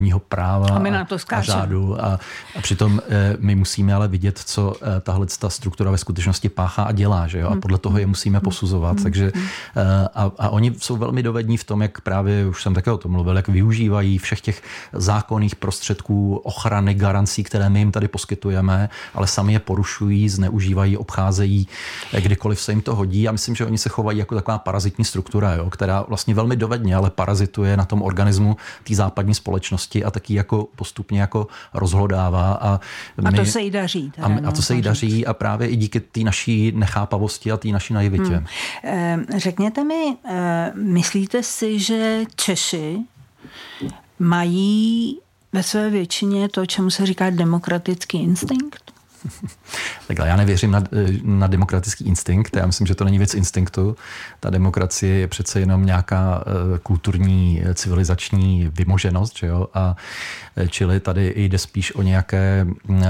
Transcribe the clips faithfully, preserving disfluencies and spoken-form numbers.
práva a, my na to a řádu. A, a přitom e, my musíme ale vidět, co e, tahle ta struktura ve skutečnosti páchá a dělá, že jo? A podle toho je musíme posuzovat. Hmm. Takže e, a, a oni jsou velmi dovední v tom, jak právě, už jsem také o tom mluvil, jak využívají všech těch zákonných prostředků ochrany, garancí, které my jim tady poskytujeme, ale sami je porušují, zneužívají, obcházejí, kdykoliv se jim to hodí. A myslím, že oni se chovají jako taková parazitní struktura, jo? Která vlastně velmi dovedně, ale parazituje na tom organismu té západní společnosti a taky jako postupně jako rozhlodává. A, my, a to se jí daří. Teda, a, no, a to se jí daří a právě i díky té naší nechápavosti a té naší naivitě. Hmm. Řekněte mi, myslíte si, že Češi mají ve své většině to, čemu se říká demokratický instinkt? Takhle, já nevěřím na, na demokratický instinkt, já myslím, že to není věc instinktu. Ta demokracie je přece jenom nějaká kulturní, civilizační vymoženost, že jo? A čili tady jde spíš o nějaké,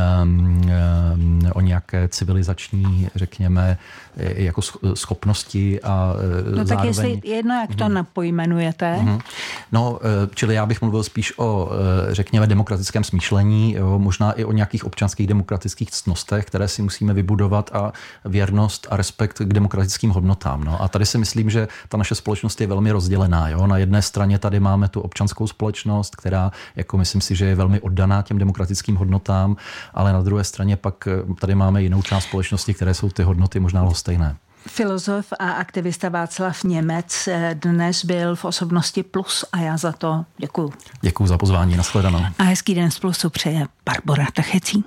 o nějaké civilizační, řekněme, jako schopnosti a no zároveň... tak jestli jedno, jak to mm-hmm. pojmenujete. Mm-hmm. No, čili já bych mluvil spíš o, řekněme, demokratickém smýšlení, jo? Možná i o nějakých občanských demokratických ctnostech, které si musíme vybudovat a věrnost a respekt k demokratickým hodnotám. No. A tady si myslím, že ta naše společnost je velmi rozdělená. Jo. Na jedné straně tady máme tu občanskou společnost, která, jako myslím si, že je velmi oddaná těm demokratickým hodnotám, ale na druhé straně pak tady máme jinou část společnosti, které jsou ty hodnoty možná lhostejné. Filozof a aktivista Václav Němec dnes byl v Osobnosti Plus a já za to děkuju. Děkuju za pozvání, nashledanou. A hezký den z Plusu přeje Barbora Tachecí.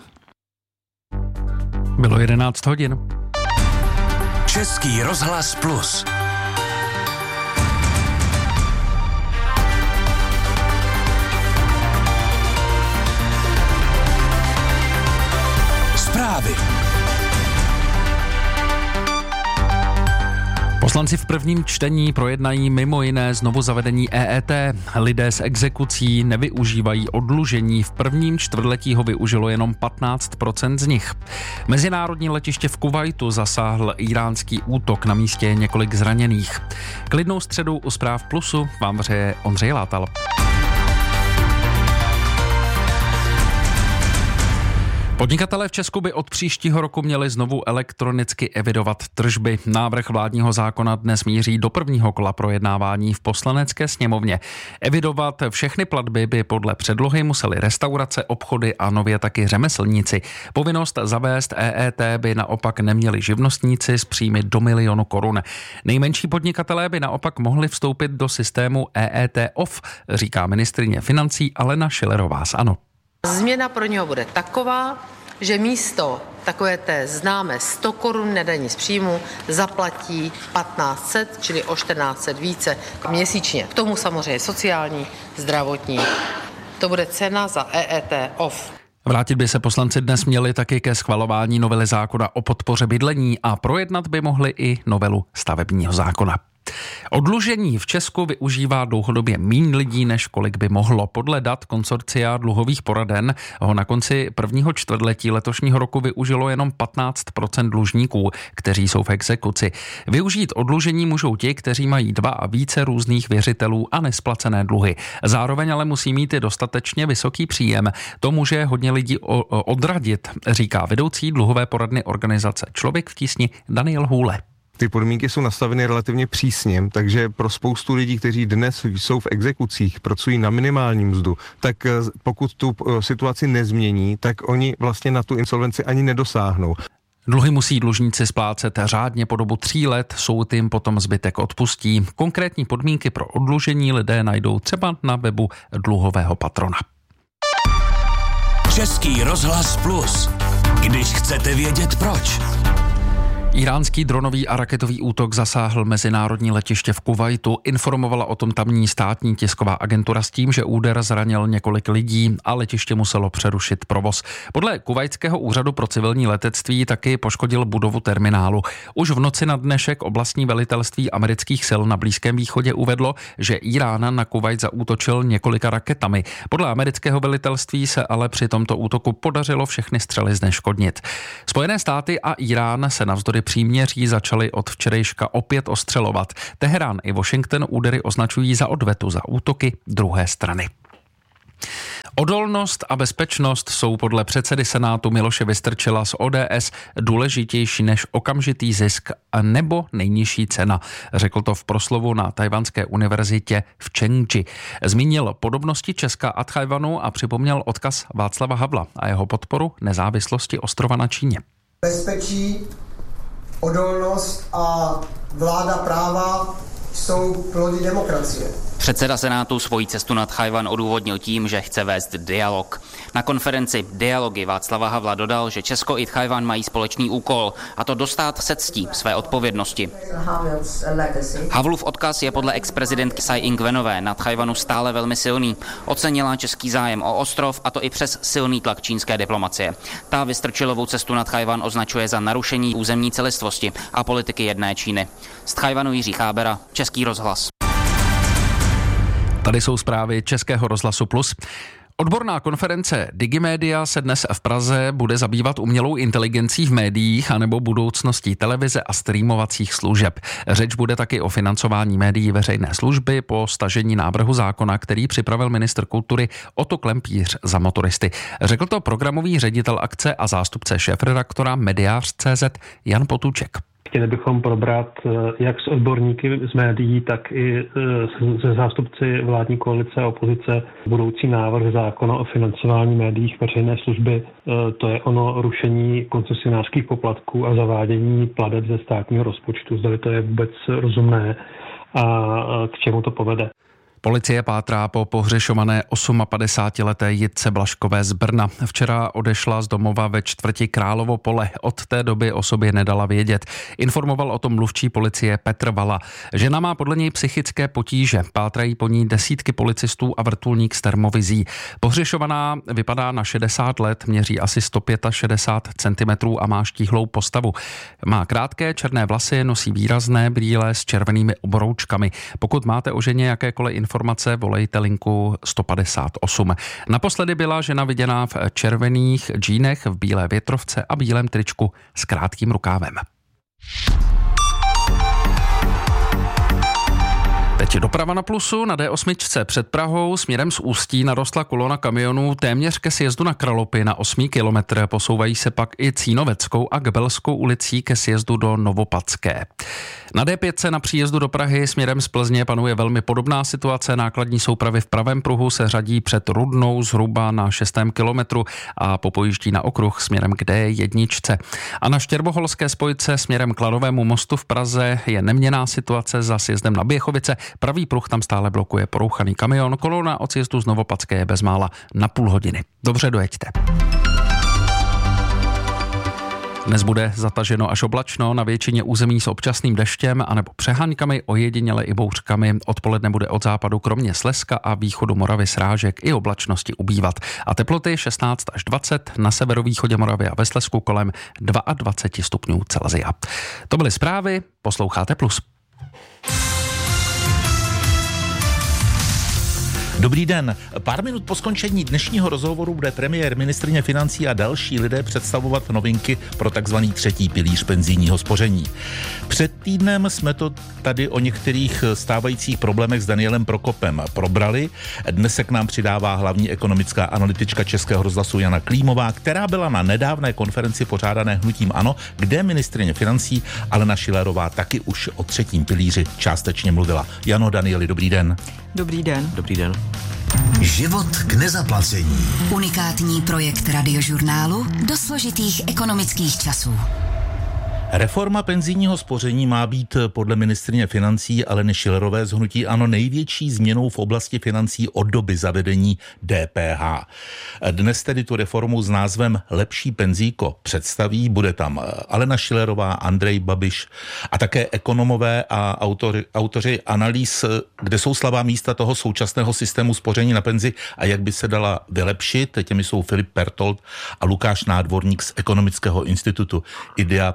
Bylo jedenáct hodin. Český rozhlas Plus. Zprávy. Poslanci v prvním čtení projednají mimo jiné znovu zavedení E E T. Lidé s exekucí nevyužívají oddlužení. V prvním čtvrtletí ho využilo jenom patnáct procent z nich. Mezinárodní letiště v Kuvajtu zasáhl íránský útok, na místě je několik zraněných. Klidnou středu u Zpráv Plusu vám přeje Ondřej Látal. Podnikatelé v Česku by od příštího roku měli znovu elektronicky evidovat tržby. Návrh vládního zákona dnes míří do prvního kola projednávání v Poslanecké sněmovně. Evidovat všechny platby by podle předlohy museli restaurace, obchody a nově taky řemeslníci. Povinnost zavést E E T by naopak neměli živnostníci s příjmy do milionu korun. Nejmenší podnikatelé by naopak mohli vstoupit do systému E E T off, říká ministryně financí Alena Schillerová z ANO. Změna pro něho bude taková, že místo takové té známé sto korun nedaní z příjmu zaplatí patnáct set, čili o čtrnáct set více měsíčně. K tomu samozřejmě sociální, zdravotní. To bude cena za E E T off. Vrátit by se poslanci dnes měli taky ke schvalování novely zákona o podpoře bydlení a projednat by mohli i novelu stavebního zákona. Oddlužení v Česku využívá dlouhodobě míň lidí, než kolik by mohlo. Podle dat konsorcia dluhových poraden ho na konci prvního čtvrtletí letošního roku využilo jenom patnáct procent dlužníků, kteří jsou v exekuci. Využít oddlužení můžou ti, kteří mají dva a více různých věřitelů a nesplacené dluhy. Zároveň ale musí mít i dostatečně vysoký příjem. To může hodně lidí odradit, říká vedoucí dluhové poradny organizace Člověk v tísni Daniel Hůle. Ty podmínky jsou nastaveny relativně přísně, takže pro spoustu lidí, kteří dnes jsou v exekucích, pracují na minimální mzdu, tak pokud tu situaci nezmění, tak oni vlastně na tu insolvenci ani nedosáhnou. Dluhy musí dlužníci splácet řádně po dobu tří let, soud jim potom zbytek odpustí. Konkrétní podmínky pro oddlužení lidé najdou třeba na webu dluhového patrona. Český rozhlas Plus. Když chcete vědět proč. Iránský dronový a raketový útok zasáhl mezinárodní letiště v Kuvajtu. Informovala o tom tamní státní tisková agentura s tím, že úder zranil několik lidí a letiště muselo přerušit provoz. Podle kuvajtského úřadu pro civilní letectví taky poškodil budovu terminálu. Už v noci na dnešek oblastní velitelství amerických sil na Blízkém východě uvedlo, že Irán na Kuvajt zaútočil několika raketami. Podle amerického velitelství se ale při tomto útoku podařilo všechny střely zneškodnit. Spojené státy a Irán se navzdory příměří začali od včerejška opět ostřelovat. Teherán i Washington údery označují za odvetu za útoky druhé strany. Odolnost a bezpečnost jsou podle předsedy Senátu Miloše Vystrčila z O D S důležitější než okamžitý zisk a nebo nejnižší cena. Řekl to v proslovu na Tchaj-wanské univerzitě v Chengji. Zmínil podobnosti Česka a Tchaj-wanu a připomněl odkaz Václava Havla a jeho podporu nezávislosti ostrova na Číně. Bezpečí, odolnost a vláda práva jsou plody demokracie. Předseda Senátu svoji cestu na Tchaj-wan odůvodnil tím, že chce vést dialog. Na konferenci Dialogy Václava Havla dodal, že Česko i Tchaj-wan mají společný úkol, a to dostát se ctí své odpovědnosti. Havlův odkaz je podle ex-prezidentky Tsai Ing-wenové na Tchaj-wanu stále velmi silný. Ocenila český zájem o ostrov, a to i přes silný tlak čínské diplomacie. Ta Vystrčilovou cestu na Tchaj-wan označuje za narušení územní celistvosti a politiky jedné Číny. Z Tchaj-wanu Jiří Chábera, Český rozhlas. Tady jsou zprávy Českého rozhlasu Plus. Odborná konference Digimedia se dnes v Praze bude zabývat umělou inteligencí v médiích anebo budoucností televize a streamovacích služeb. Řeč bude taky o financování médií veřejné služby po stažení návrhu zákona, který připravil ministr kultury Otto Klempíř za motoristy. Řekl to programový ředitel akce a zástupce šéfredaktora Mediář tečka cé zet Jan Potůček. Chtěli bychom probrat jak s odborníky z médií, tak i se zástupci vládní koalice a opozice budoucí návrh zákona o financování médií veřejné služby. To je ono rušení koncesionářských poplatků a zavádění plateb ze státního rozpočtu. Zdali to je vůbec rozumné a k čemu to povede. Policie pátrá po pohřešované osmapadesátileté Jitce Blažkové z Brna. Včera odešla z domova ve čtvrti Královo Pole. Od té doby o sobě nedala vědět. Informoval o tom mluvčí policie Petr Vala. Žena má podle něj psychické potíže. Pátrají po ní desítky policistů a vrtulník s termovizí. Pohřešovaná vypadá na šedesát let, měří asi sto šedesát pět centimetrů a má štíhlou postavu. Má krátké černé vlasy, nosí výrazné brýle s červenými obroučkami. Pokud máte o ženě jakékoliv informace, informace, volejte linku sto padesát osm. Naposledy byla žena viděná v červených džínech, v bílé větrovce a bílém tričku s krátkým rukávem. Teď doprava na Plusu. Na D osm před Prahou směrem z Ústí narostla kolona kamionů téměř ke sjezdu na Kralupy na osmý kilometr. Posouvají se pak i Cínoveckou a Gbelskou ulicí ke sjezdu do Novopadské. Na D pět na příjezdu do Prahy směrem z Plzně panuje velmi podobná situace. Nákladní soupravy v pravém pruhu se řadí před Rudnou zhruba na šestém kilometru a popojíždí na okruh směrem k D jedna. A na Štěrboholské spojce směrem k Kladovému mostu v Praze je neměnná situace za sjezdem na Běchovice. Pravý pruh tam stále blokuje porouchaný kamion. Kolona od sjezdu z Novopadské je bezmála na půl hodiny. Dobře, dojeďte. Dnes bude zataženo až oblačno, na většině území s občasným deštěm anebo přeháňkami, ojediněle i bouřkami. Odpoledne bude od západu kromě Slezska a východu Moravy srážek i oblačnosti ubývat. A teploty šestnáct až dvacet, na severovýchodě Moravy a ve Slezsku kolem dvacet dva stupňů Celsia. To byly zprávy, posloucháte Plus. Dobrý den. Pár minut po skončení dnešního rozhovoru bude premiér, ministryně financí a další lidé představovat novinky pro takzvaný třetí pilíř penzijního spoření. Před týdnem jsme to tady o některých stávajících problémech s Danielem Prokopem probrali. Dnes se k nám přidává hlavní ekonomická analytička Českého rozhlasu Jana Klímová, která byla na nedávné konferenci pořádané hnutím ANO, kde ministryně financí Alena Schillerová taky už o třetím pilíři částečně mluvila. Jano, Danieli, dobrý den. Dobrý den. Dobrý den. Život k nezaplacení. Unikátní projekt Radiožurnálu do složitých ekonomických časů. Reforma penzijního spoření má být podle ministryně financí Aleny Schillerové z hnutí ANO největší změnou v oblasti financí od doby zavedení D P H. Dnes tedy tu reformu s názvem Lepší penzíko představí. Bude tam Alena Schillerová, Andrej Babiš a také ekonomové a autoři, autoři analýz, kde jsou slabá místa toho současného systému spoření na penzi a jak by se dala vylepšit. Těmi jsou Filip Pertold a Lukáš Nádvorník z Ekonomického institutu IDEA při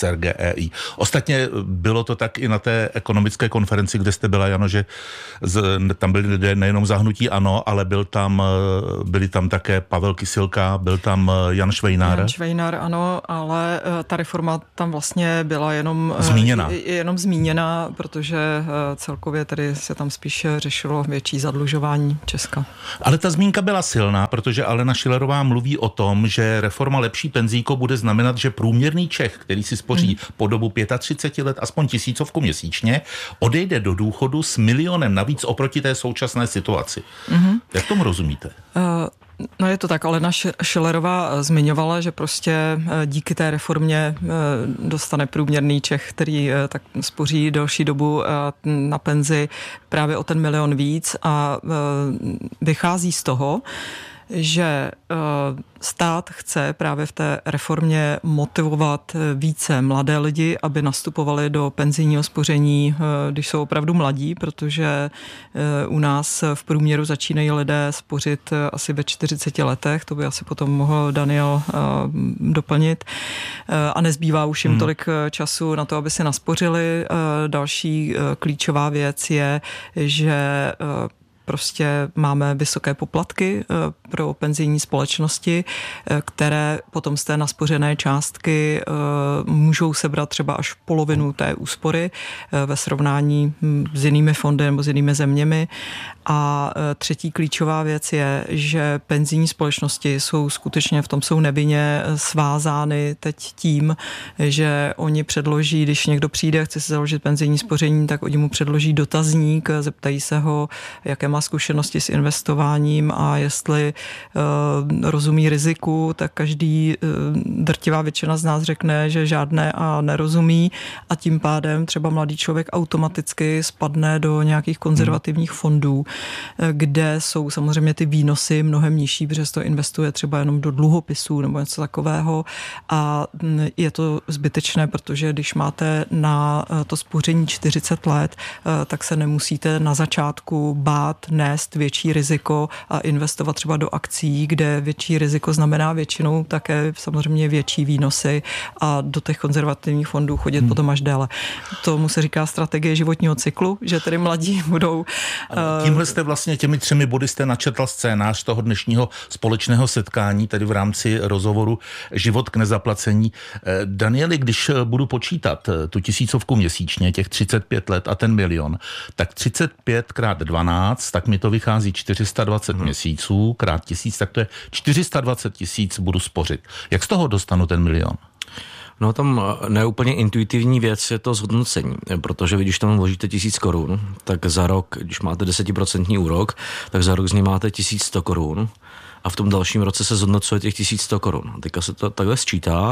R G E I. Ostatně bylo to tak i na té ekonomické konferenci, kde jste byla, Jano, že z, tam byli lidé nejenom za hnutí ANO, ale byl tam, byli tam také Pavel Kysilka, byl tam Jan Švejnár. Jan Švejnár, ano, ale ta reforma tam vlastně byla jenom zmíněna, jenom zmíněna, protože celkově tedy se tam spíš řešilo větší zadlužování Česka. Ale ta zmínka byla silná, protože Alena Schillerová mluví o tom, že reforma Lepší penzíko bude znamenat, že průměrný Čech, který si spoří hmm. po dobu třicet pět let aspoň tisícovku měsíčně, odejde do důchodu s milionem navíc oproti té současné situaci. Hmm. Jak tomu rozumíte? Uh... No je to tak, Alena Schillerová zmiňovala, že prostě díky té reformě dostane průměrný Čech, který tak spoří delší dobu na penzi právě o ten milion víc a vychází z toho, že stát chce právě v té reformě motivovat více mladé lidi, aby nastupovali do penzijního spoření, když jsou opravdu mladí, protože u nás v průměru začínají lidé spořit asi ve čtyřiceti letech, to by asi potom mohl Daniel doplnit, a nezbývá už jim hmm. tolik času na to, aby si naspořili. Další klíčová věc je, že prostě máme vysoké poplatky pro penzijní společnosti, které potom z té naspořené částky můžou sebrat třeba až polovinu té úspory ve srovnání s jinými fondy nebo s jinými zeměmi. A třetí klíčová věc je, že penzijní společnosti jsou skutečně v tom jsou nevinně svázány teď tím, že oni předloží, když někdo přijde, chce si založit penzijní spoření, tak oni mu předloží dotazník, zeptají se ho, jaké má zkušenosti s investováním a jestli uh, rozumí riziku, tak každý uh, drtivá většina z nás řekne, že žádné a nerozumí a tím pádem třeba mladý člověk automaticky spadne do nějakých konzervativních fondů, kde jsou samozřejmě ty výnosy mnohem nižší, protože se to investuje třeba jenom do dluhopisů nebo něco takového a je to zbytečné, protože když máte na to spoření čtyřicet let, tak se nemusíte na začátku bát nést větší riziko a investovat třeba do akcí, kde větší riziko znamená většinou také samozřejmě větší výnosy a do těch konzervativních fondů chodit hmm. potom až déle. Tomu se říká strategie životního cyklu, že tedy mladí budou... Ano, tímhle jste vlastně těmi třemi body jste načetl scénář toho dnešního společného setkání, tedy v rámci rozhovoru Život k nezaplacení. Danieli, když budu počítat tu tisícovku měsíčně, těch třicet pět let a ten milion, tak třicet pět krát dvanáct, tak mi to vychází čtyři sta dvacet hmm. měsíců, krát tisíc, tak to je čtyři sta dvacet tisíc budu spořit. Jak z toho dostanu ten milion? No tam neúplně intuitivní věc je to zhodnocení, protože vy, když tam vložíte tisíc korun, tak za rok, když máte desetiprocentní úrok, tak za rok z něj máte tisíc sto korun a v tom dalším roce se zhodnocuje těch tisíc sto korun. Teďka se to takhle sčítá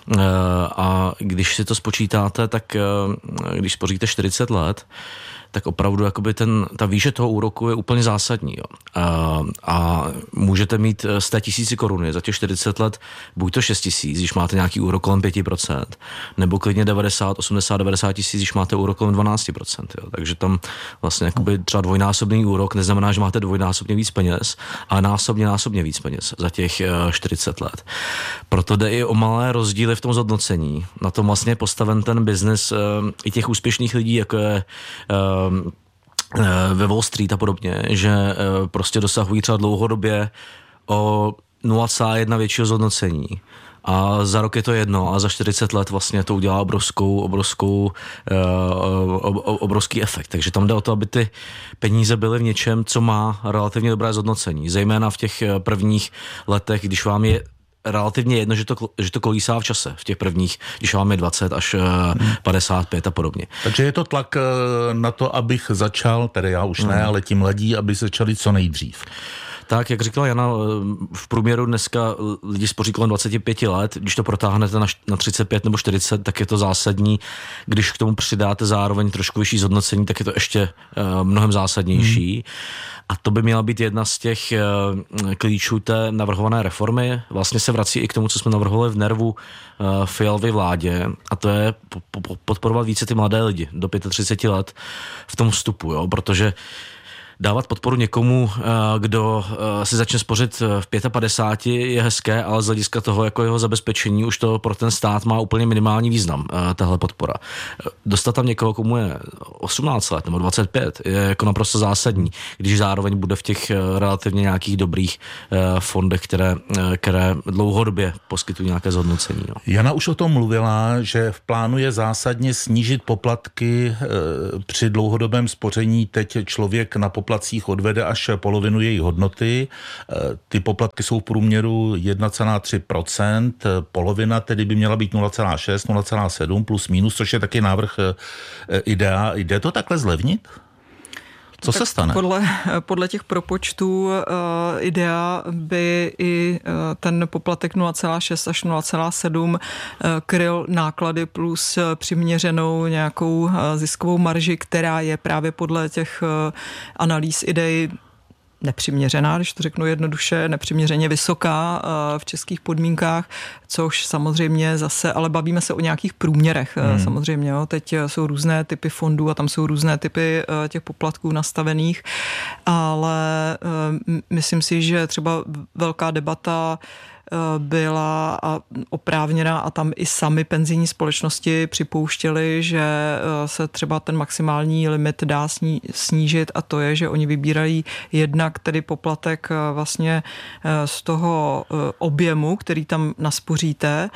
a když si to spočítáte, tak když spoříte čtyřicet let, tak opravdu jakoby ten, ta výše toho úroku je úplně zásadní. Jo. A, a můžete mít z té tisíci koruny za těch čtyřicet let buď to šest tisíc, když máte nějaký úrok kolem pět procent, nebo klidně devadesát, osmdesát, devadesát tisíc, když máte úrok kolem dvanáct procent. Jo. Takže tam vlastně jakoby třeba dvojnásobný úrok neznamená, že máte dvojnásobně víc peněz, ale násobně, násobně víc peněz za těch čtyřicet let. Proto jde i o malé rozdíly v tom zhodnocení. Na tom vlastně je postaven ten biznis i těch úspěšných lidí, jako je ve Wall Street a podobně, že prostě dosahují třeba dlouhodobě o nula celá jedna většího zhodnocení. A za rok je to jedno a za čtyřicet let vlastně to udělá obrovskou, obrovskou, obrovský efekt. Takže tam jde o to, aby ty peníze byly v něčem, co má relativně dobré zhodnocení. Zejména v těch prvních letech, když vám je relativně jedno, že to, že to kolísá v čase v těch prvních, když vám je dvacet až padesát pět a podobně. Takže je to tlak na to, abych začal, tedy já už ne, hmm. ale ti mladí, aby začali co nejdřív. Tak, jak říkala Jana, v průměru dneska lidi spoří kolem dvacet pět let, když to protáhnete na, na třicet pět nebo čtyřicet, tak je to zásadní. Když k tomu přidáte zároveň trošku vyšší zhodnocení, tak je to ještě uh, mnohem zásadnější. Hmm. A to by měla být jedna z těch uh, klíčů té navrhované reformy. Vlastně se vrací i k tomu, co jsme navrhovali v Nervu uh, Fialovy vládě, a to je po, po, podporovat více ty mladé lidi do třicet pět let v tom vstupu, jo? Protože dávat podporu někomu, kdo si začne spořit v padesát pěti, je hezké, ale z hlediska toho jako jeho zabezpečení už to pro ten stát má úplně minimální význam, tahle podpora. Dostat tam někoho, komu je osmnáct let nebo dvacet pět, je jako naprosto zásadní, když zároveň bude v těch relativně nějakých dobrých fondech, které, které dlouhodobě poskytují nějaké zhodnocení. No. Jana už o tom mluvila, že v plánu je zásadně snížit poplatky při dlouhodobém spoření. Teď člověk na poplatcích odvede až polovinu její hodnoty. Ty poplatky jsou v průměru jedna celá tři procenta, polovina tedy by měla být nula celá šest, nula celá sedm plus minus, což je taky návrh idea. Jde to takhle zlevnit? Co tak se stane? Podle, podle těch propočtů uh, idea by i uh, ten poplatek nula celá šest až nula celá sedm uh, kryl náklady plus uh, přiměřenou nějakou uh, ziskovou marži, která je právě podle těch uh, analýz idei nepřiměřená, když to řeknu jednoduše, nepřiměřeně vysoká v českých podmínkách, což samozřejmě zase, ale bavíme se o nějakých průměrech hmm. samozřejmě. Jo. Teď jsou různé typy fondů a tam jsou různé typy těch poplatků nastavených, ale myslím si, že třeba velká debata byla oprávněná a tam i sami penzijní společnosti připouštěli, že se třeba ten maximální limit dá snížit a to je, že oni vybírají jednak tedy poplatek vlastně z toho objemu, který tam naspoříte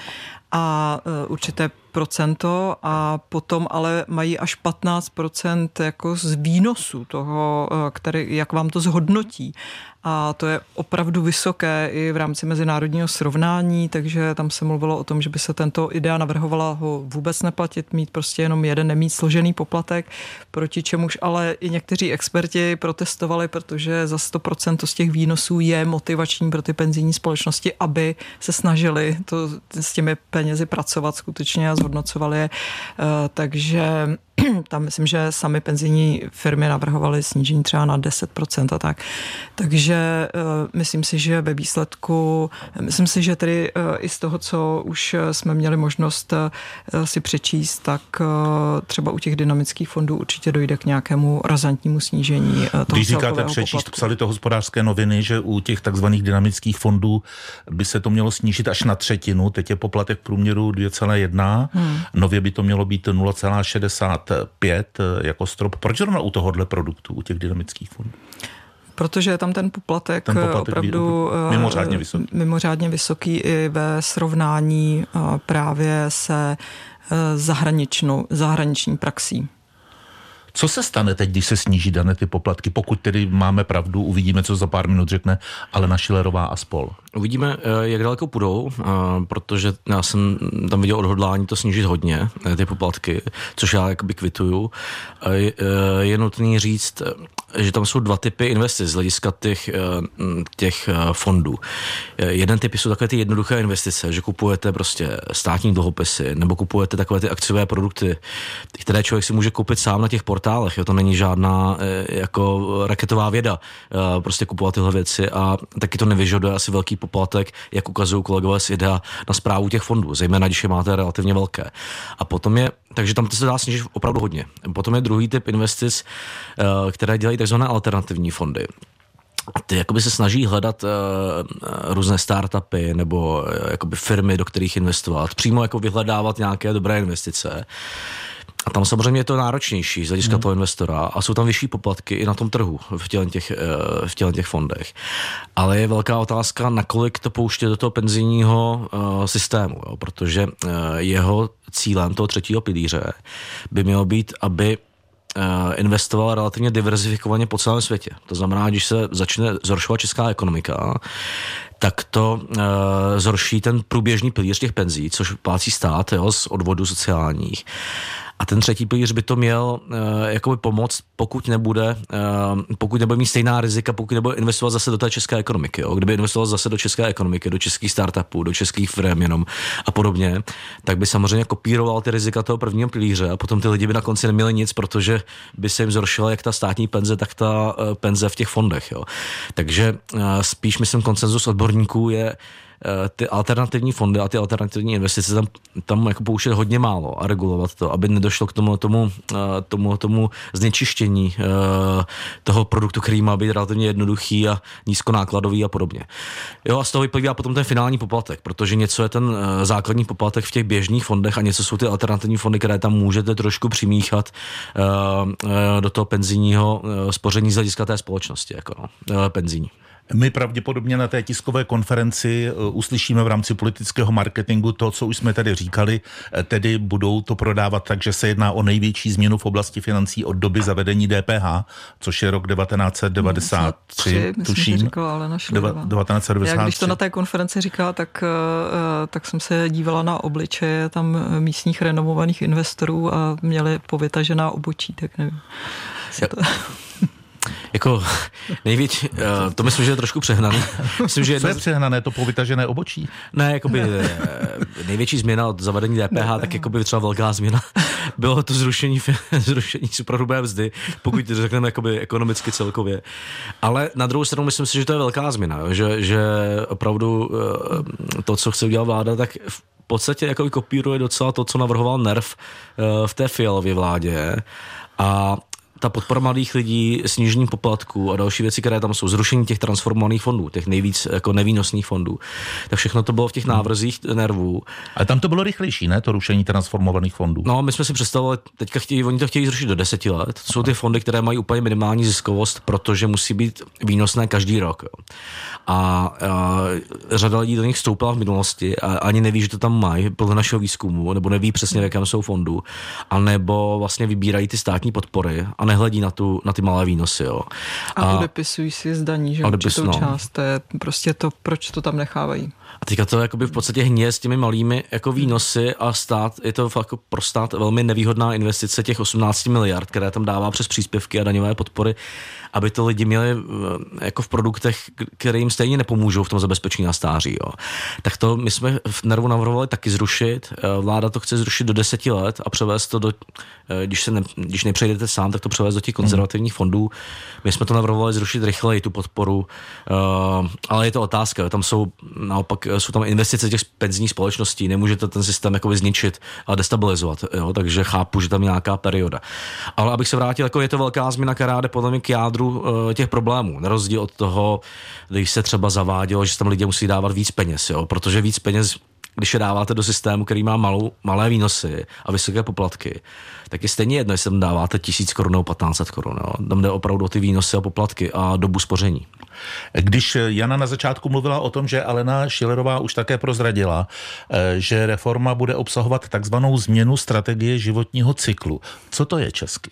a určité procento a potom ale mají až patnáct procent jako z výnosu toho, který, jak vám to zhodnotí. A to je opravdu vysoké i v rámci mezinárodního srovnání, takže tam se mluvilo o tom, že by se tento idea navrhovala ho vůbec neplatit, mít prostě jenom jeden, nemít složený poplatek, proti čemuž ale i někteří experti protestovali, protože za sto procent z těch výnosů je motivační pro ty penzijní společnosti, aby se snažili to, s těmi penězi pracovat skutečně a zhodnocovali je. Takže tam myslím, že sami penzijní firmy navrhovaly snížení třeba na deset procent a tak. Takže uh, myslím si, že ve výsledku, myslím si, že tedy uh, i z toho, co už jsme měli možnost uh, si přečíst, tak uh, třeba u těch dynamických fondů určitě dojde k nějakému razantnímu snížení uh, toho Když říkáte přečíst, poplatku. Psali to Hospodářské noviny, že u těch takzvaných dynamických fondů by se to mělo snížit až na třetinu, teď je poplatek v průměru dvě celá jedna, hmm. nově by to mělo být nula celá šedesát pět jako strop. Proč zrovna u tohohle produktu, u těch dynamických fondů? Protože je tam ten poplatek, ten poplatek opravdu mimořádně vysoký. mimořádně vysoký i ve srovnání právě se zahraničnou, zahraniční praxí. Co se stane teď, když se sníží dané ty poplatky? Pokud tedy máme pravdu, uvidíme, co za pár minut řekne Alena Schillerová a spol. Uvidíme, jak daleko půjdou, protože já jsem tam viděl odhodlání to snížit hodně, ty poplatky, což já jakoby kvituju. Je nutný říct, že tam jsou dva typy investic z hlediska těch, těch fondů. Jeden typ jsou takové ty jednoduché investice, že kupujete prostě státní dluhopisy nebo kupujete takové ty akciové produkty, které člověk si může koupit sám na těch portálech. Jo? To není žádná jako raketová věda prostě kupovat tyhle věci a taky to nevyžaduje asi velký poplatek, jak ukazují kolegové z IDEA, na správu těch fondů, zejména když je máte relativně velké. A potom je, takže tam to se dá snížit opravdu hodně. Potom je druhý typ investic, které dělají takzvané alternativní fondy. Ty jakoby se snaží hledat uh, různé startupy nebo uh, jakoby firmy, do kterých investovat, přímo jako vyhledávat nějaké dobré investice. A tam samozřejmě je to náročnější z hlediska hmm. toho investora a jsou tam vyšší poplatky i na tom trhu v tělen těch, v tělen těch fondech. Ale je velká otázka, nakolik to pouštět do toho penzijního uh, systému, jo? Protože uh, jeho cílem toho třetího pilíře by mělo být, aby investoval relativně diverzifikovaně po celém světě. To znamená, když se začne zhoršovat česká ekonomika, tak to uh, zhorší ten průběžný pilíř těch penzí, což plácí stát, jo, z odvodů sociálních. A ten třetí pilíř by to měl uh, jakoby pomoct, pokud nebude, uh, pokud nebude mít stejná rizika, pokud nebude investovat zase do té české ekonomiky. Jo. Kdyby investoval zase do české ekonomiky, do českých startupů, do českých firm jenom a podobně, tak by samozřejmě kopíroval ty rizika toho prvního pilíře a potom ty lidi by na konci neměli nic, protože by se jim zhoršila jak ta státní penze, tak ta uh, penze v těch fondech. Jo. Takže uh, spíš myslím konsenzus odborníků je ty alternativní fondy a ty alternativní investice tam, tam jako pouštět hodně málo a regulovat to, aby nedošlo k tomu, tomu, tomu, tomu znečištění toho produktu, který má být relativně jednoduchý a nízkonákladový a podobně. Jo, a z toho vyplývá potom ten finální poplatek, protože něco je ten základní poplatek v těch běžných fondech a něco jsou ty alternativní fondy, které tam můžete trošku přimíchat do toho penzijního spoření z hlediska té společnosti, jako no, penzijní. My pravděpodobně na té tiskové konferenci uslyšíme v rámci politického marketingu to, co už jsme tady říkali, tedy budou to prodávat tak, že se jedná o největší změnu v oblasti financí od doby zavedení D P H, což je rok devatenáct set devadesát tři, tuším. Říkala Alena Schillerová. devatenáct set devadesát tři. Já když to na té konferenci říkala, tak, tak jsem se dívala na obličeje tam místních renomovaných investorů a měli povytažená obočí, tak nevím. Jako největší, to myslím, že je trošku přehnané. Myslím, že Co je přehnané, to povytažené obočí? Ne, jakoby největší změna od zavedení D P H, tak jakoby třeba velká změna. Bylo to zrušení, zrušení superhrubé mzdy, pokud to řekneme jakoby ekonomicky celkově. Ale na druhou stranu myslím si, že to je velká změna, že, že opravdu to, co chce udělat vláda, tak v podstatě jako kopíruje docela to, co navrhoval NERV v té Fialově vládě. A ta podpora mladých lidí, snížení poplatků a další věci, které tam jsou, zrušení těch transformovaných fondů, těch nejvíc jako nevýnosných fondů. Tak všechno to bylo v těch návrzích nervů. Ale tam to bylo rychlejší, ne? To rušení transformovaných fondů. No, my jsme si představovali, teďka chtějí, oni to chtějí zrušit do deseti let. To jsou ty fondy, které mají úplně minimální ziskovost, protože musí být výnosné každý rok. Jo. A, a řada lidí do nich vstoupila v minulosti a ani neví, že to tam mají podle našeho výzkumu, nebo neví přesně, v jakém jsou fondu, a nebo vlastně vybírají ty státní podpory a nehledí na, tu, na ty malé výnosy. Jo. A, a odepisují si zdaní, že určitou no. část. To je prostě to, proč to tam nechávají. A teďka to jakoby v podstatě hníje s těmi malými jako výnosy a stát, je to fakt jako pro stát velmi nevýhodná investice těch osmnáct miliard, které tam dává přes příspěvky a daňové podpory, aby to lidi měli jako v produktech, které jim stejně nepomůžou v tom zabezpečení na stáří. Jo. Tak to my jsme v nervu navrhovali taky zrušit. Vláda to chce zrušit do deseti let a převést to do, když, se ne, když nepřejdete sám, tak to převést do těch konzervativních fondů. My jsme to navrhovali zrušit rychleji, tu podporu, ale je to otázka. Tam jsou naopak jsou tam investice těch penzijních společností, nemůžete ten systém jako zničit a destabilizovat, jo? Takže chápu, že tam je nějaká perioda. Ale abych se vrátil, jako je to velká změna, která jde podle mě k jádru uh, těch problémů. Na rozdíl od toho, když se třeba zavádělo, že tam lidé musí dávat víc peněz, jo? Protože víc peněz, když je dáváte do systému, který má malou, malé výnosy a vysoké poplatky, tak je stejně jedno, jestli tam dáváte tisíc korun nebo patnáct set korun. Jo? Tam jde opravdu o ty výnosy a poplatky a dobu spoření. Když Jana na začátku mluvila o tom, že Alena Schillerová už také prozradila, že reforma bude obsahovat takzvanou změnu strategie životního cyklu. Co to je česky?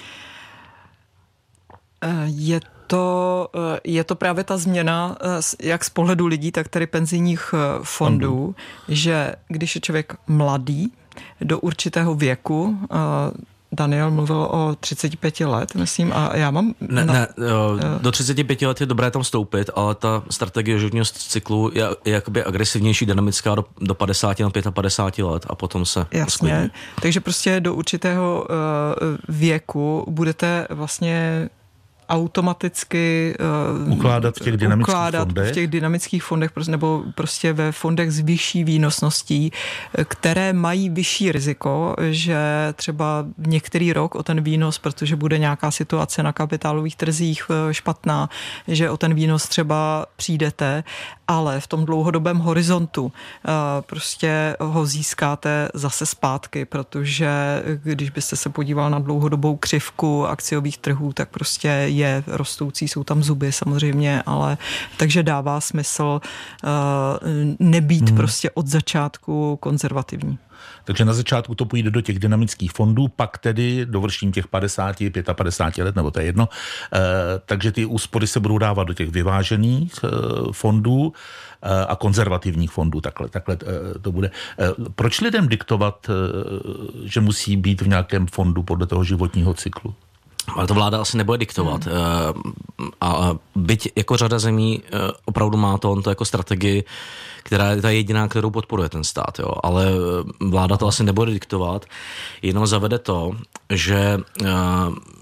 Je to, je to právě ta změna, jak z pohledu lidí, tak tedy penzijních fondů, fondů, že když je člověk mladý, do určitého věku, Daniel mluvil o třiceti pěti let, myslím, a já mám... Ne, na, ne do třiceti pěti let je dobré tam vstoupit, ale ta strategie životního cyklu je, je jakoby agresivnější, dynamická do, do padesáti na padesát pět let a potom se... Jasně, sklidní. Takže prostě do určitého uh, věku budete vlastně automaticky uh, ukládat v těch dynamických ukládat fondech, v těch dynamických fondech nebo prostě ve fondech s vyšší výnosností, které mají vyšší riziko, že třeba některý rok o ten výnos, protože bude nějaká situace na kapitálových trzích špatná, že o ten výnos třeba přijdete, ale v tom dlouhodobém horizontu uh, prostě ho získáte zase zpátky, protože když byste se podíval na dlouhodobou křivku akciových trhů, tak prostě je rostoucí, jsou tam zuby samozřejmě, ale takže dává smysl uh, nebýt hmm. prostě od začátku konzervativní. Takže na začátku to půjde do těch dynamických fondů, pak tedy dovrším těch padesáti, padesát pěti let, nebo to je jedno. E, takže ty úspory se budou dávat do těch vyvážených e, fondů e, a konzervativních fondů, takhle, takhle e, to bude. E, proč lidem diktovat, e, že musí být v nějakém fondu podle toho životního cyklu? Ale to vláda asi nebude diktovat. Hmm. A byť jako řada zemí opravdu má to, on to jako strategii, která je ta jediná, kterou podporuje ten stát. Jo. Ale vláda to asi nebude diktovat, jenom zavede to, že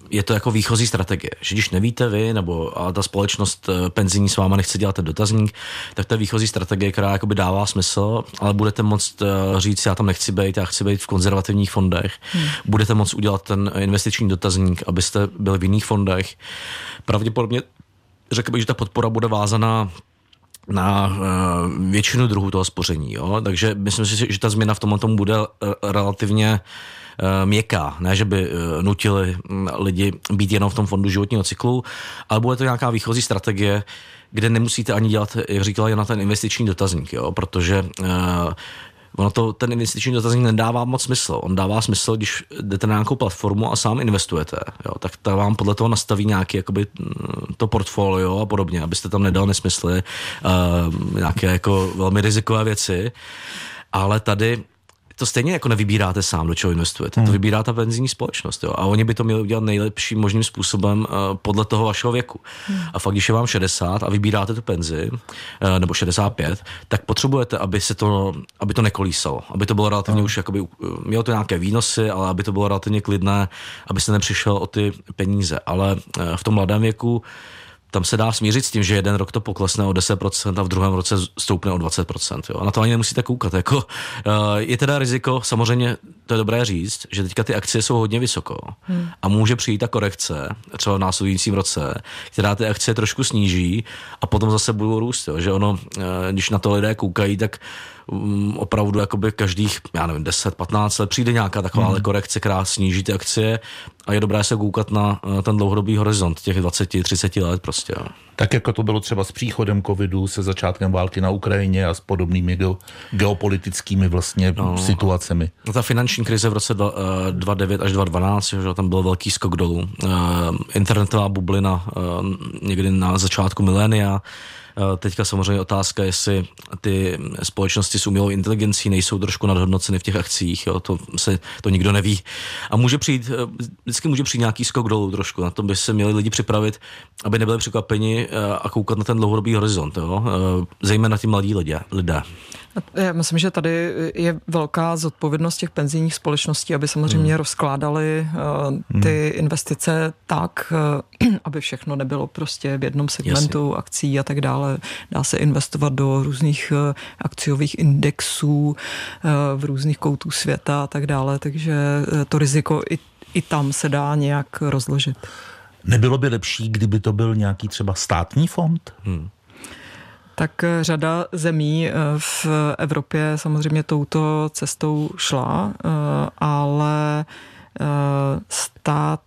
je to jako výchozí strategie, že když nevíte vy, nebo a ta společnost penzijní s váma nechce dělat ten dotazník, tak to je výchozí strategie, která jakoby dává smysl, ale budete moct říct, já tam nechci být, já chci být v konzervativních fondech, hmm. budete moct udělat ten investiční dotazník, abyste byli v jiných fondech. Pravděpodobně řekl bych, že ta podpora bude vázaná na uh, většinu druhů toho spoření. Jo? Takže myslím si, že ta změna v tomhle tomu bude relativně uh, měkká. Ne, že by uh, nutili lidi být jenom v tom fondu životního cyklu, ale bude to nějaká výchozí strategie, kde nemusíte ani dělat, jak říkala Jana, ten investiční dotazník, jo? Protože uh, ono to, ten investiční dotazník nedává moc smysl. On dává smysl, když jdete na nějakou platformu a sám investujete. Jo, tak ta vám podle toho nastaví nějaké jakoby, to portfolio a podobně, abyste tam nedal nesmysly, uh, nějaké jako velmi rizikové věci. Ale tady to stejně jako nevybíráte sám, do čeho investujete. Hmm. To vybírá ta penzijní společnost. Jo? A oni by to měli udělat nejlepším možným způsobem uh, podle toho vašeho věku. Hmm. A fakt, když je vám šedesát a vybíráte tu penzi, uh, nebo šedesát pět, tak potřebujete, aby se to, aby to nekolísalo. Aby to bylo relativně hmm. už, jakoby, uh, mělo to nějaké výnosy, ale aby to bylo relativně klidné, aby se nepřišel o ty peníze. Ale uh, v tom mladém věku tam se dá smířit s tím, že jeden rok to poklesne o deset procent a v druhém roce stoupne o dvacet procent. Jo. A na to ani nemusíte koukat. Jako, uh, je teda riziko, samozřejmě to je dobré říct, že teďka ty akcie jsou hodně vysoko hmm. a může přijít ta korekce, třeba v následujícím roce, která ty akcie trošku sníží a potom zase budou růst. Jo. Že ono, uh, když na to lidé koukají, tak um, opravdu jakoby každých, já nevím, deset patnáct let přijde nějaká taková hmm. korekce, která sníží ty akcie a je dobré se koukat na uh, ten dlouhodobý horizont těch dvacet třicet let prostě. Jo. Tak jako to bylo třeba s příchodem covidu, se začátkem války na Ukrajině a s podobnými geopolitickými vlastně no, situacemi. No, ta finanční krize v roce dva tisíce devět až dva tisíce dvanáct, že tam byl velký skok dolů. Uh, internetová bublina uh, někdy na začátku milénia. Teďka samozřejmě otázka, jestli ty společnosti s umělou inteligencí nejsou trošku nadhodnoceny v těch akcích, jo, to se to nikdo neví. A může přijít, vždycky může přijít nějaký skok dolů trošku, na to by se měli lidi připravit, aby nebyli překvapeni a koukat na ten dlouhodobý horizont, jo, zejména ti mladí lidé. lidé. Já myslím, že tady je velká zodpovědnost těch penzijních společností, aby samozřejmě hmm. rozkládali uh, ty hmm. investice tak, uh, aby všechno nebylo prostě v jednom segmentu Jasně. akcí a tak dále. Dá se investovat do různých uh, akciových indexů uh, v různých koutů světa a tak dále, takže uh, to riziko i, i tam se dá nějak rozložit. Nebylo by lepší, kdyby to byl nějaký třeba státní fond? Hmm. Tak řada zemí v Evropě samozřejmě touto cestou šla, ale stát,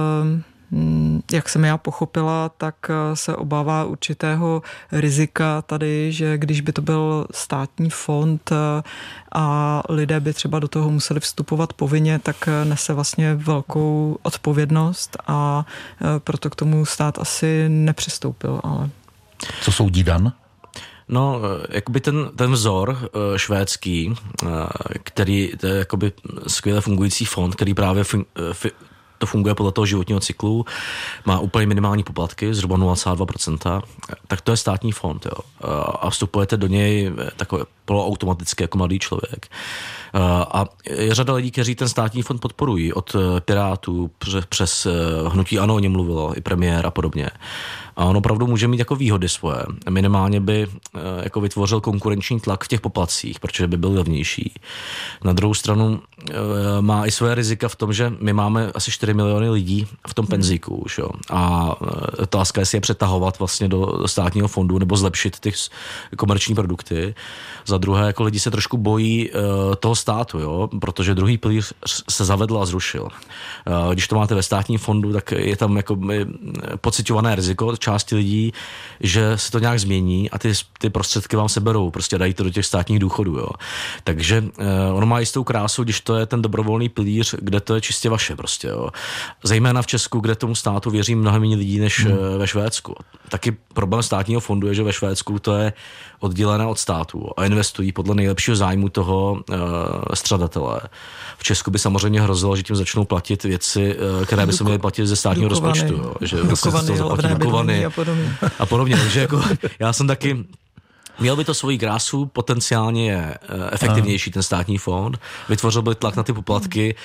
jak jsem já pochopila, tak se obává určitého rizika tady, že když by to byl státní fond a lidé by třeba do toho museli vstupovat povinně, tak nese vlastně velkou odpovědnost a proto k tomu stát asi nepřistoupil. Ale... Co soudí Dan? No, jakoby ten, ten vzor švédský, který, to je jakoby skvěle fungující fond, který právě fun, to funguje podle toho životního cyklu, má úplně minimální poplatky, zhruba nula celá dva procenta, tak to je státní fond, jo. A vstupujete do něj takové poloautomaticky jako mladý člověk. A je řada lidí, kteří ten státní fond podporují, od Pirátů přes hnutí ANO o něm mluvilo, i premiér a podobně. A on opravdu může mít jako výhody svoje. Minimálně by jako vytvořil konkurenční tlak v těch poplatcích, protože by byl levnější. Na druhou stranu má i své rizika v tom, že my máme asi čtyři miliony lidí v tom penzíku už, jo. A otázka je, jestli je přetahovat vlastně do státního fondu nebo zlepšit ty komerční produkty. Za druhé, jako lidi se trošku bojí toho státu, jo, protože druhý pilíř se zavedl a zrušil. Když to máte ve státním fondu, tak je tam jako pociťované riziko části lidí, že se to nějak změní a ty, ty prostředky vám seberou, prostě dají to do těch státních důchodů, jo. Takže ono má jistou krásu, když to je ten dobrovolný pilíř, kde to je čistě vaše prostě, jo. Zejména v Česku, kde tomu státu věří mnohem méně lidí než hmm. ve Švédsku. Taky problém státního fondu je, že ve Švédsku to je oddělené od státu a investují podle nejlepšího zájmu toho uh, střadatele. V Česku by samozřejmě hrozilo, že tím začnou platit věci, uh, které by se měly platit ze státního Dukovany. rozpočtu. Jo. Že Dukovany, se to zaplatí Dukovany a podobně. A podobně. Takže jako, já jsem taky měl by to svoji krásu, potenciálně je uh, efektivnější ten státní fond, vytvořil by tlak na ty poplatky,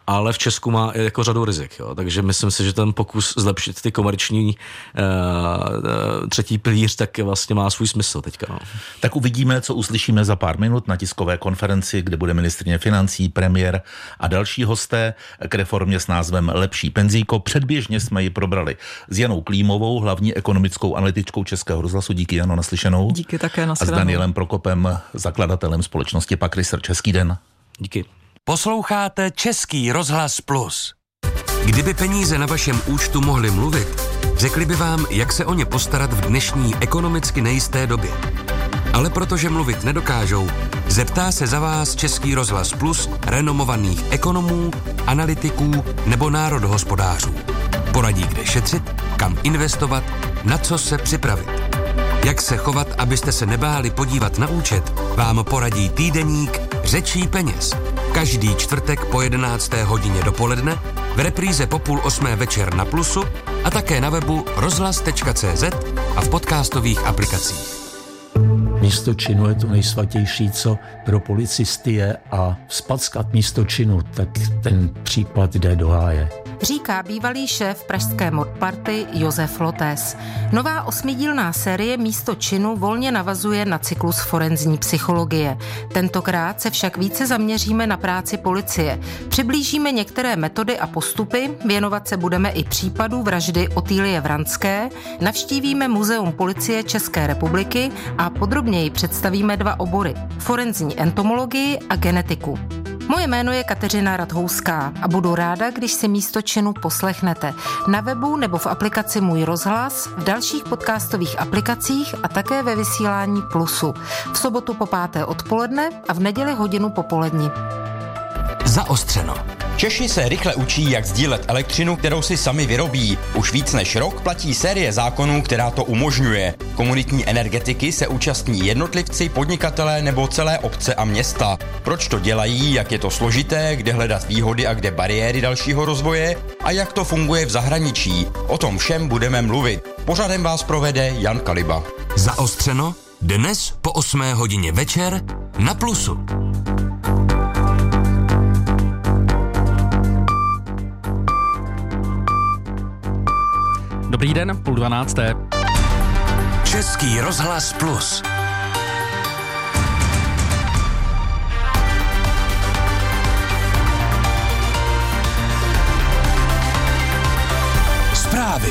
ale v Česku má i jako řadu rizik. Jo. Takže myslím si, že ten pokus zlepšit ty komerční uh, třetí pilíř tak vlastně má svůj smysl teďka. No. Tak uvidíme, co uslyšíme za pár minut na tiskové konferenci, kde bude ministryně financí, premiér a další hosté k reformě s názvem Lepší penzíko. Předběžně jsme ji probrali s Janou Klímovou, hlavní ekonomickou analytičkou Českého rozhlasu. Díky, Jano, naslyšenou. Díky také, a s Danielem Prokopem, zakladatelem společnosti Pak Research. Hezký den. Díky. Posloucháte Český rozhlas Plus. Kdyby peníze na vašem účtu mohly mluvit, řekli by vám, jak se o ně postarat v dnešní ekonomicky nejisté době. Ale protože mluvit nedokážou, zeptá se za vás Český rozhlas Plus renomovaných ekonomů, analytiků nebo národohospodářů. Poradí, kde šetřit, kam investovat, na co se připravit. Jak se chovat, abyste se nebáli podívat na účet, vám poradí týdeník Řečí peněz. Každý čtvrtek po jedenácté hodině dopoledne, v repríze po půl osmé večer na Plusu a také na webu rozhlas tečka cé zet a v podcastových aplikacích. Místo činu je to nejsvatější, co pro policisty je, a vzpackat místo činu, tak ten případ jde do háje. Říká bývalý šéf pražské modparty Josef Lotes. Nová osmidílná série Místo činu volně navazuje na cyklus forenzní psychologie. Tentokrát se však více zaměříme na práci policie. Přiblížíme některé metody a postupy, věnovat se budeme i případu vraždy Otýlie Vranské, navštívíme Muzeum policie České republiky a podrobněji představíme dva obory: forenzní entomologii a genetiku. Moje jméno je Kateřina Radhouská a budu ráda, když si Místo činu poslechnete na webu nebo v aplikaci Můj rozhlas, v dalších podcastových aplikacích a také ve vysílání Plusu. V sobotu po páté odpoledne a v neděli hodinu popolední. Zaostřeno. Češi se rychle učí, jak sdílet elektřinu, kterou si sami vyrobí. Už víc než rok platí série zákonů, která to umožňuje. Komunitní energetiky se účastní jednotlivci, podnikatelé nebo celé obce a města. Proč to dělají, jak je to složité, kde hledat výhody a kde bariéry dalšího rozvoje a jak to funguje v zahraničí. O tom všem budeme mluvit. Pořadem vás provede Jan Kaliba. Zaostřeno dnes po osmé hodině večer na Plusu. Dobrý den, půl dvanácté. Český rozhlas Plus. Zprávy.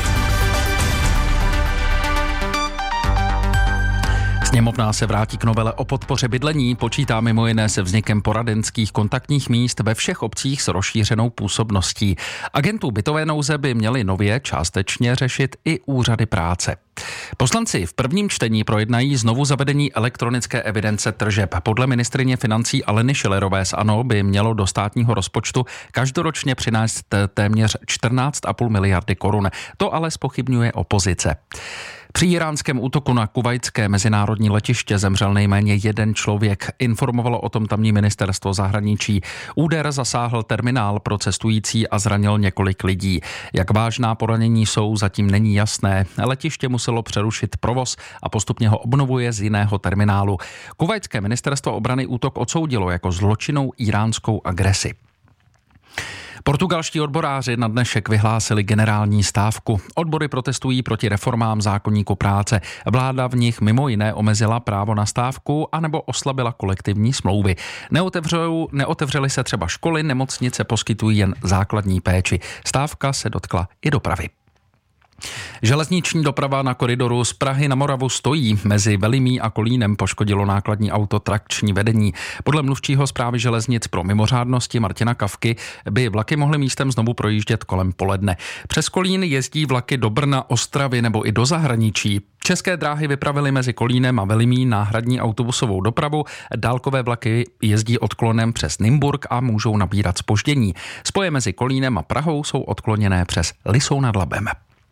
Sněmovna se vrátí k novele o podpoře bydlení, počítá mimo jiné se vznikem poradenských kontaktních míst ve všech obcích s rozšířenou působností. Agentů bytové nouze by měli nově částečně řešit i úřady práce. Poslanci v prvním čtení projednají znovu zavedení elektronické evidence tržeb. Podle ministryně financí Aleny Schillerové z ANO by mělo do státního rozpočtu každoročně přinést téměř čtrnáct celá pět miliardy korun. To ale zpochybňuje opozice. Při iránském útoku na kuvajtské mezinárodní letiště zemřel nejméně jeden člověk. Informovalo o tom tamní ministerstvo zahraničí. Úder zasáhl terminál pro cestující a zranil několik lidí. Jak vážná poranění jsou, zatím není jasné. Letiště muselo přerušit provoz a postupně ho obnovuje z jiného terminálu. Kuvajtské ministerstvo obrany útok odsoudilo jako zločinnou iránskou agresi. Portugalští odboráři na dnešek vyhlásili generální stávku. Odbory protestují proti reformám zákoníku práce. Vláda v nich mimo jiné omezila právo na stávku anebo oslabila kolektivní smlouvy. Neotevřou, neotevřely se třeba školy, nemocnice poskytují jen základní péči. Stávka se dotkla i dopravy. Železniční doprava na koridoru z Prahy na Moravu stojí. Mezi Velimí a Kolínem poškodilo nákladní auto trakční vedení. Podle mluvčího Správy železnic pro mimořádnosti Martina Kavky by vlaky mohly místem znovu projíždět kolem poledne. Přes Kolín jezdí vlaky do Brna, Ostravy nebo i do zahraničí. České dráhy vypravily mezi Kolínem a Velimí náhradní autobusovou dopravu. Dálkové vlaky jezdí odklonem přes Nymburk a můžou nabírat zpoždění. Spoje mezi Kolínem a Prahou jsou odkloněné přes Lisou nad Labem.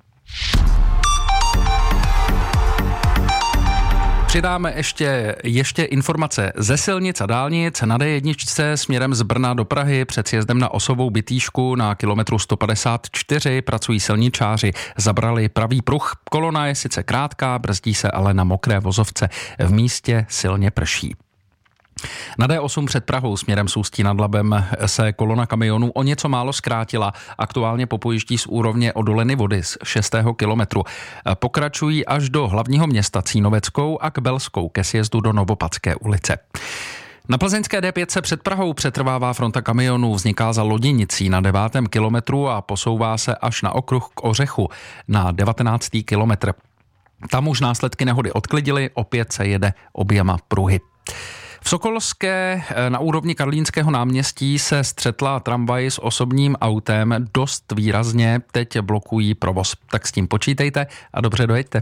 Přidáme ještě, ještě informace ze silnic a dálnic. Na dé jedna směrem z Brna do Prahy před sjezdem na Osovou Bytýšku na kilometru sto padesát čtyři pracují silničáři. Zabrali pravý pruh. Kolona je sice krátká, brzdí se ale na mokré vozovce. V místě silně prší. Na D osm před Prahou směrem z Ústí nad Labem se kolona kamionů o něco málo zkrátila. Aktuálně popojíždí z úrovně Odoleny Vody z šestého kilometru. Pokračují až do hlavního města Cínoveckou a k Belskou ke sjezdu do Novopadské ulice. Na plzeňské D pět se před Prahou přetrvává fronta kamionů, vzniká za Loděnicí na devátém kilometru a posouvá se až na okruh k Ořechu na devatenáctý kilometr. Tam už následky nehody odklidily, opět se jede oběma pruhy. V Sokolské na úrovni Karlínského náměstí se střetla tramvaj s osobním autem dost výrazně, teď blokují provoz. Tak s tím počítejte a dobře dojeďte.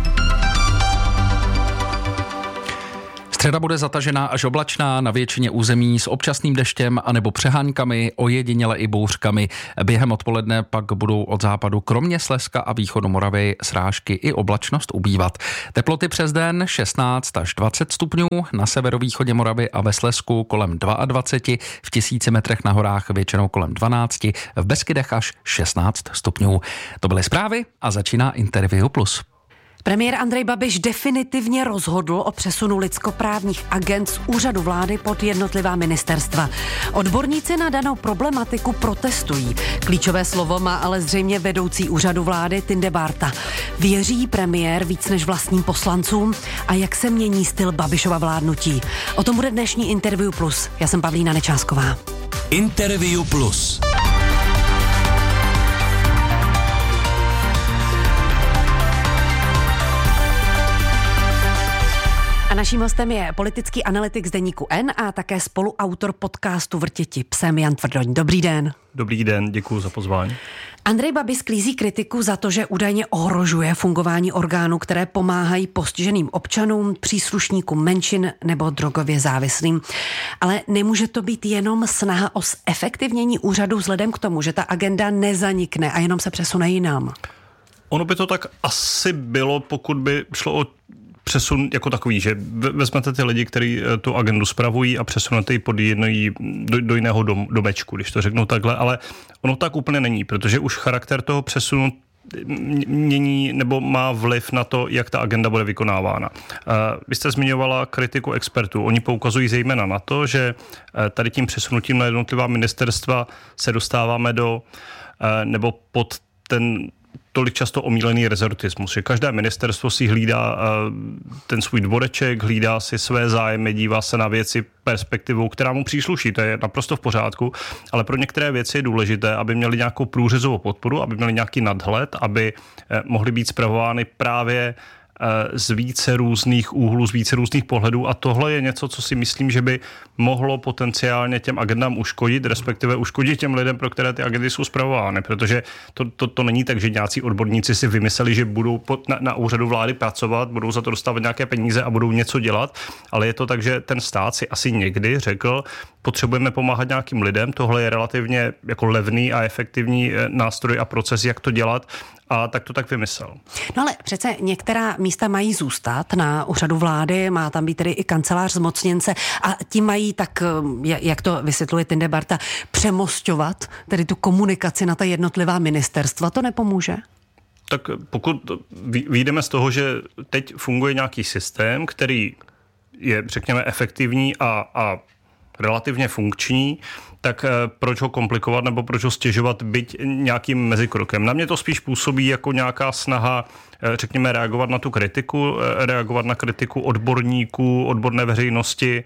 Středa bude zatažená až oblačná, na většině území s občasným deštěm anebo přeháňkami, ojediněle i bouřkami. Během odpoledne pak budou od západu kromě Slezska a východu Moravy srážky i oblačnost ubývat. Teploty přes den šestnáct až dvacet stupňů, na severovýchodě Moravy a ve Slezsku kolem dvacet dva, v tisíci metrech na horách většinou kolem dvanáct, v Beskydech až šestnáct stupňů. To byly zprávy a začíná Interview Plus. Premiér Andrej Babiš definitivně rozhodl o přesunu lidskoprávních agend z úřadu vlády pod jednotlivá ministerstva. Odborníci na danou problematiku protestují. Klíčové slovo má ale zřejmě vedoucí úřadu vlády Tinde Bárta. Věří premiér víc než vlastním poslancům a jak se mění styl Babišova vládnutí? O tom bude dnešní Interview Plus. Já jsem Pavlína Nečásková. Interview Plus. A naším hostem je politický analytik z deníku N a také spoluautor podcastu Vrtěti psem Jan Tvrdoň. Dobrý den. Dobrý den, děkuji za pozvání. Andrej Babiš sklízí kritiku za to, že údajně ohrožuje fungování orgánů, které pomáhají postiženým občanům, příslušníkům menšin nebo drogově závislým. Ale nemůže to být jenom snaha o zefektivnění úřadu vzhledem k tomu, že ta agenda nezanikne a jenom se přesune jinam? Ono by to tak asi bylo, pokud by šlo o přesun jako takový, že vezmete ty lidi, kteří tu agendu spravují a přesunete ji pod jedný, do, do jiného dom, domečku, když to řeknu takhle, ale ono tak úplně není, protože už charakter toho přesunu mění nebo má vliv na to, jak ta agenda bude vykonávána. Vy jste zmiňovala kritiku expertů. Oni poukazují zejména na to, že tady tím přesunutím na jednotlivá ministerstva se dostáváme do nebo pod ten tolik často omílený rezortismus, že každé ministerstvo si hlídá ten svůj dvoreček, hlídá si své zájmy, dívá se na věci perspektivou, která mu přísluší. To je naprosto v pořádku, ale pro některé věci je důležité, aby měli nějakou průřezovou podporu, aby měli nějaký nadhled, aby mohly být spravovány právě z více různých úhlů, z více různých pohledů a tohle je něco, co si myslím, že by mohlo potenciálně těm agendám uškodit, respektive uškodit těm lidem, pro které ty agendy jsou spravovány, protože to, to, to není tak, že nějací odborníci si vymysleli, že budou pod, na, na úřadu vlády pracovat, budou za to dostávat nějaké peníze a budou něco dělat, ale je to tak, že ten stát si asi někdy řekl, potřebujeme pomáhat nějakým lidem, tohle je relativně jako levný a efektivní nástroj a proces, jak to dělat, a tak to tak vymyslel. No ale přece některá místa mají zůstat na úřadu vlády, má tam být tedy i kancelář zmocněnce a ti mají tak, jak to vysvětluje Tinde Bárta, přemosťovat tedy tu komunikaci na ta jednotlivá ministerstva. To nepomůže? Tak pokud vyjdeme z toho, že teď funguje nějaký systém, který je, řekněme, efektivní a, a relativně funkční, tak proč ho komplikovat nebo proč ho stěžovat byť nějakým mezikrokem. Na mě to spíš působí jako nějaká snaha, řekněme, reagovat na tu kritiku, reagovat na kritiku odborníků, odborné veřejnosti,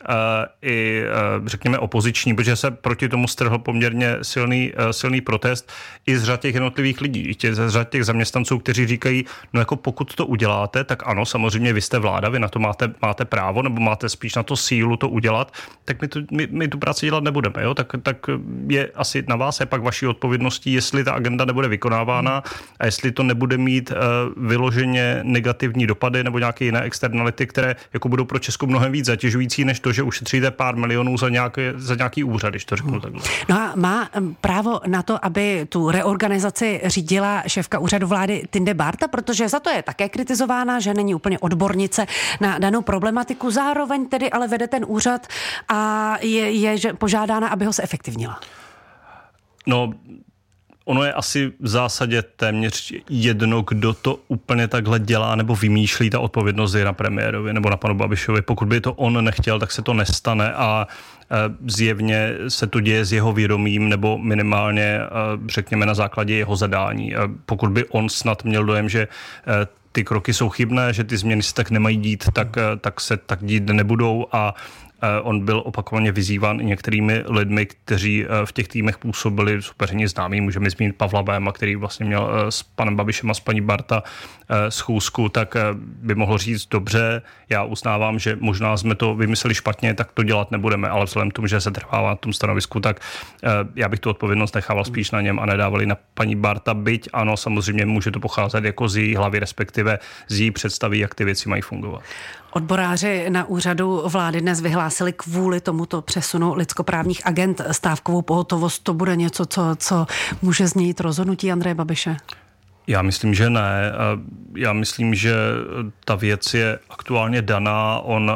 i, řekněme, opoziční, protože se proti tomu strhl poměrně silný, silný protest i z řad těch jednotlivých lidí, i tě, z řad těch zaměstnanců, kteří říkají, no jako pokud to uděláte, tak ano, samozřejmě vy jste vláda, vy na to máte, máte právo, nebo máte spíš na to sílu to udělat, tak my tu, my, my tu práci dělat nebudeme, jo? Tak, tak je asi na vás, je pak vaší odpovědností, jestli ta agenda nebude vykonávána a jestli to nebude mít uh, vyloženě negativní dopady nebo nějaké jiné externality, které jako budou pro Česko mnohem víc zatěžující, než to, že ušetříte pár milionů za nějaký, za nějaký úřad, když to řeknu hmm. takhle. No a má právo na to, aby tu reorganizaci řídila šéfka úřadu vlády Tinde Bárta, protože za to je také kritizována, že není úplně odbornice na danou problematiku, zároveň tedy ale vede ten úřad a je, je požádána, aby ho zefektivnila. No, ono je asi v zásadě téměř jedno, kdo to úplně takhle dělá nebo vymýšlí, ta odpovědnost je na premiérovi nebo na panu Babišovi. Pokud by to on nechtěl, tak se to nestane a zjevně se to děje s jeho vědomím nebo minimálně, řekněme, na základě jeho zadání. Pokud by on snad měl dojem, že ty kroky jsou chybné, že ty změny se tak nemají dít, tak, tak se tak dít nebudou a on byl opakovaně vyzýván i některými lidmi, kteří v těch týmech působili superně známí. Můžeme zmínit Pavla Béma, který vlastně měl s panem Babišem a s paní Barta schůzku, tak by mohl říct dobře, já uznávám, že možná jsme to vymysleli špatně, tak to dělat nebudeme, ale vzhledem k tomu, že se trvává na tom stanovisku, tak já bych tu odpovědnost nechával spíš na něm a nedávali na paní Barta, byť ano, samozřejmě může to pocházet jako z její hlavy, respektive z její představy, jak ty věci mají fungovat. Odboráři na úřadu vlády dnes vyhlásili kvůli tomuto přesunu lidskoprávních agent stávkovou pohotovost. To bude něco, co, co může změnit rozhodnutí Andreje Babiše? Já myslím, že ne. Já myslím, že ta věc je aktuálně daná. On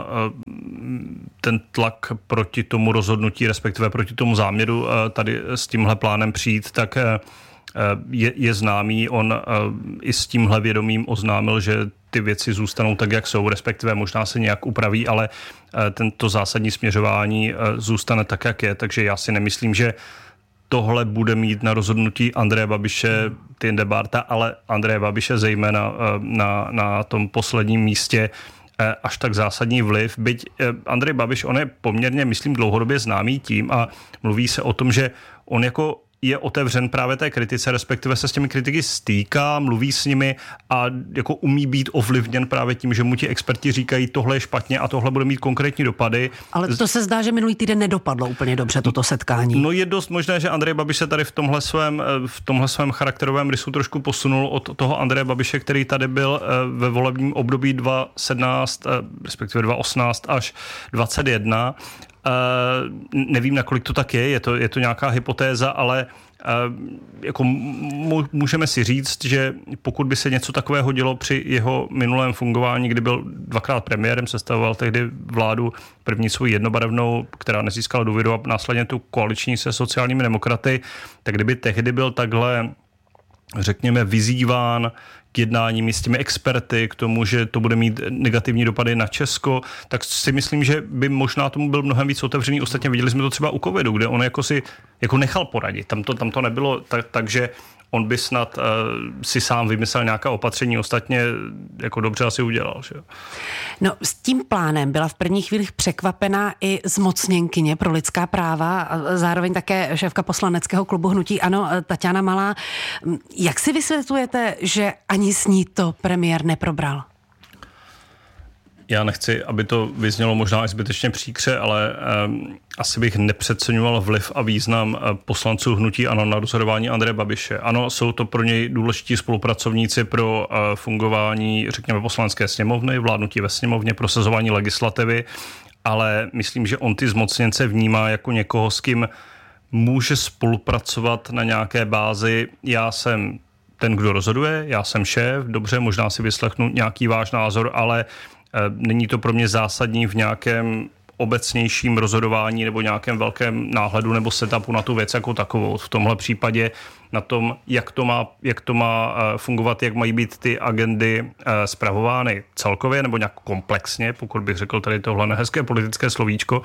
ten tlak proti tomu rozhodnutí, respektive proti tomu záměru tady s tímhle plánem přijít, tak je, je známý. On i s tímhle vědomím oznámil, že ty věci zůstanou tak, jak jsou, respektive možná se nějak upraví, ale tento zásadní směřování zůstane tak, jak je. Takže já si nemyslím, že tohle bude mít na rozhodnutí Andreje Babiše Tinde Barta, ale Andreje Babiše zejména na, na tom posledním místě až tak zásadní vliv. Byť Andrej Babiš, on je poměrně, myslím, dlouhodobě známý tím a mluví se o tom, že on jako je otevřen právě té kritice, respektive se s těmi kritiky stýká, mluví s nimi a jako umí být ovlivněn právě tím, že mu ti experti říkají, tohle je špatně a tohle bude mít konkrétní dopady. Ale to se zdá, že minulý týden nedopadlo úplně dobře toto setkání. No je dost možné, že Andrej Babiš se tady v tomhle svém, v tomhle svém charakterovém rysu trošku posunul od toho Andreje Babiše, který tady byl ve volebním období dva tisíce sedmnáct, respektive dva tisíce osmnáct až dvacet jedna. Uh, nevím, nakolik to tak je, je to, je to nějaká hypotéza, ale uh, jako můžeme si říct, že pokud by se něco takového dělo při jeho minulém fungování, kdy byl dvakrát premiérem, sestavoval tehdy vládu první svou jednobarevnou, která nezískala důvěru a následně tu koaliční se sociálními demokraty, tak kdyby tehdy byl takhle, řekněme, vyzýván k jednáním s těmi experty, k tomu, že to bude mít negativní dopady na Česko, tak si myslím, že by možná tomu byl mnohem víc otevřený. Ostatně viděli jsme to třeba u covidu, kde on jako si jako nechal poradit. Tam to, tam to nebylo tak, takže on by snad uh, si sám vymyslel nějaká opatření, ostatně jako dobře asi udělal. Že? No s tím plánem byla v prvních chvílích překvapená i zmocněnkyně pro lidská práva a zároveň také šéfka poslaneckého klubu Hnutí ANO Taťána Malá. Jak si vysvětlujete, že ani s ní to premiér neprobral? Já nechci, aby to vyznělo možná i zbytečně příkře, ale um, asi bych nepřeceňoval vliv a význam poslanců Hnutí ANO na rozhodování Andreje Babiše. Ano, jsou to pro něj důležití spolupracovníci pro uh, fungování, řekněme, poslanecké sněmovny, vládnutí ve sněmovně, prosazování legislativy, ale myslím, že on ty zmocněnce vnímá jako někoho, s kým může spolupracovat na nějaké bázi. Já jsem ten, kdo rozhoduje, já jsem šéf, dobře, možná si vyslechnu nějaký váš názor, ale není to pro mě zásadní v nějakém obecnějším rozhodování nebo nějakém velkém náhledu nebo setupu na tu věc jako takovou. V tomhle případě na tom, jak to má, jak to má fungovat, jak mají být ty agendy spravovány celkově nebo nějak komplexně, pokud bych řekl tady tohle nehezké politické slovíčko.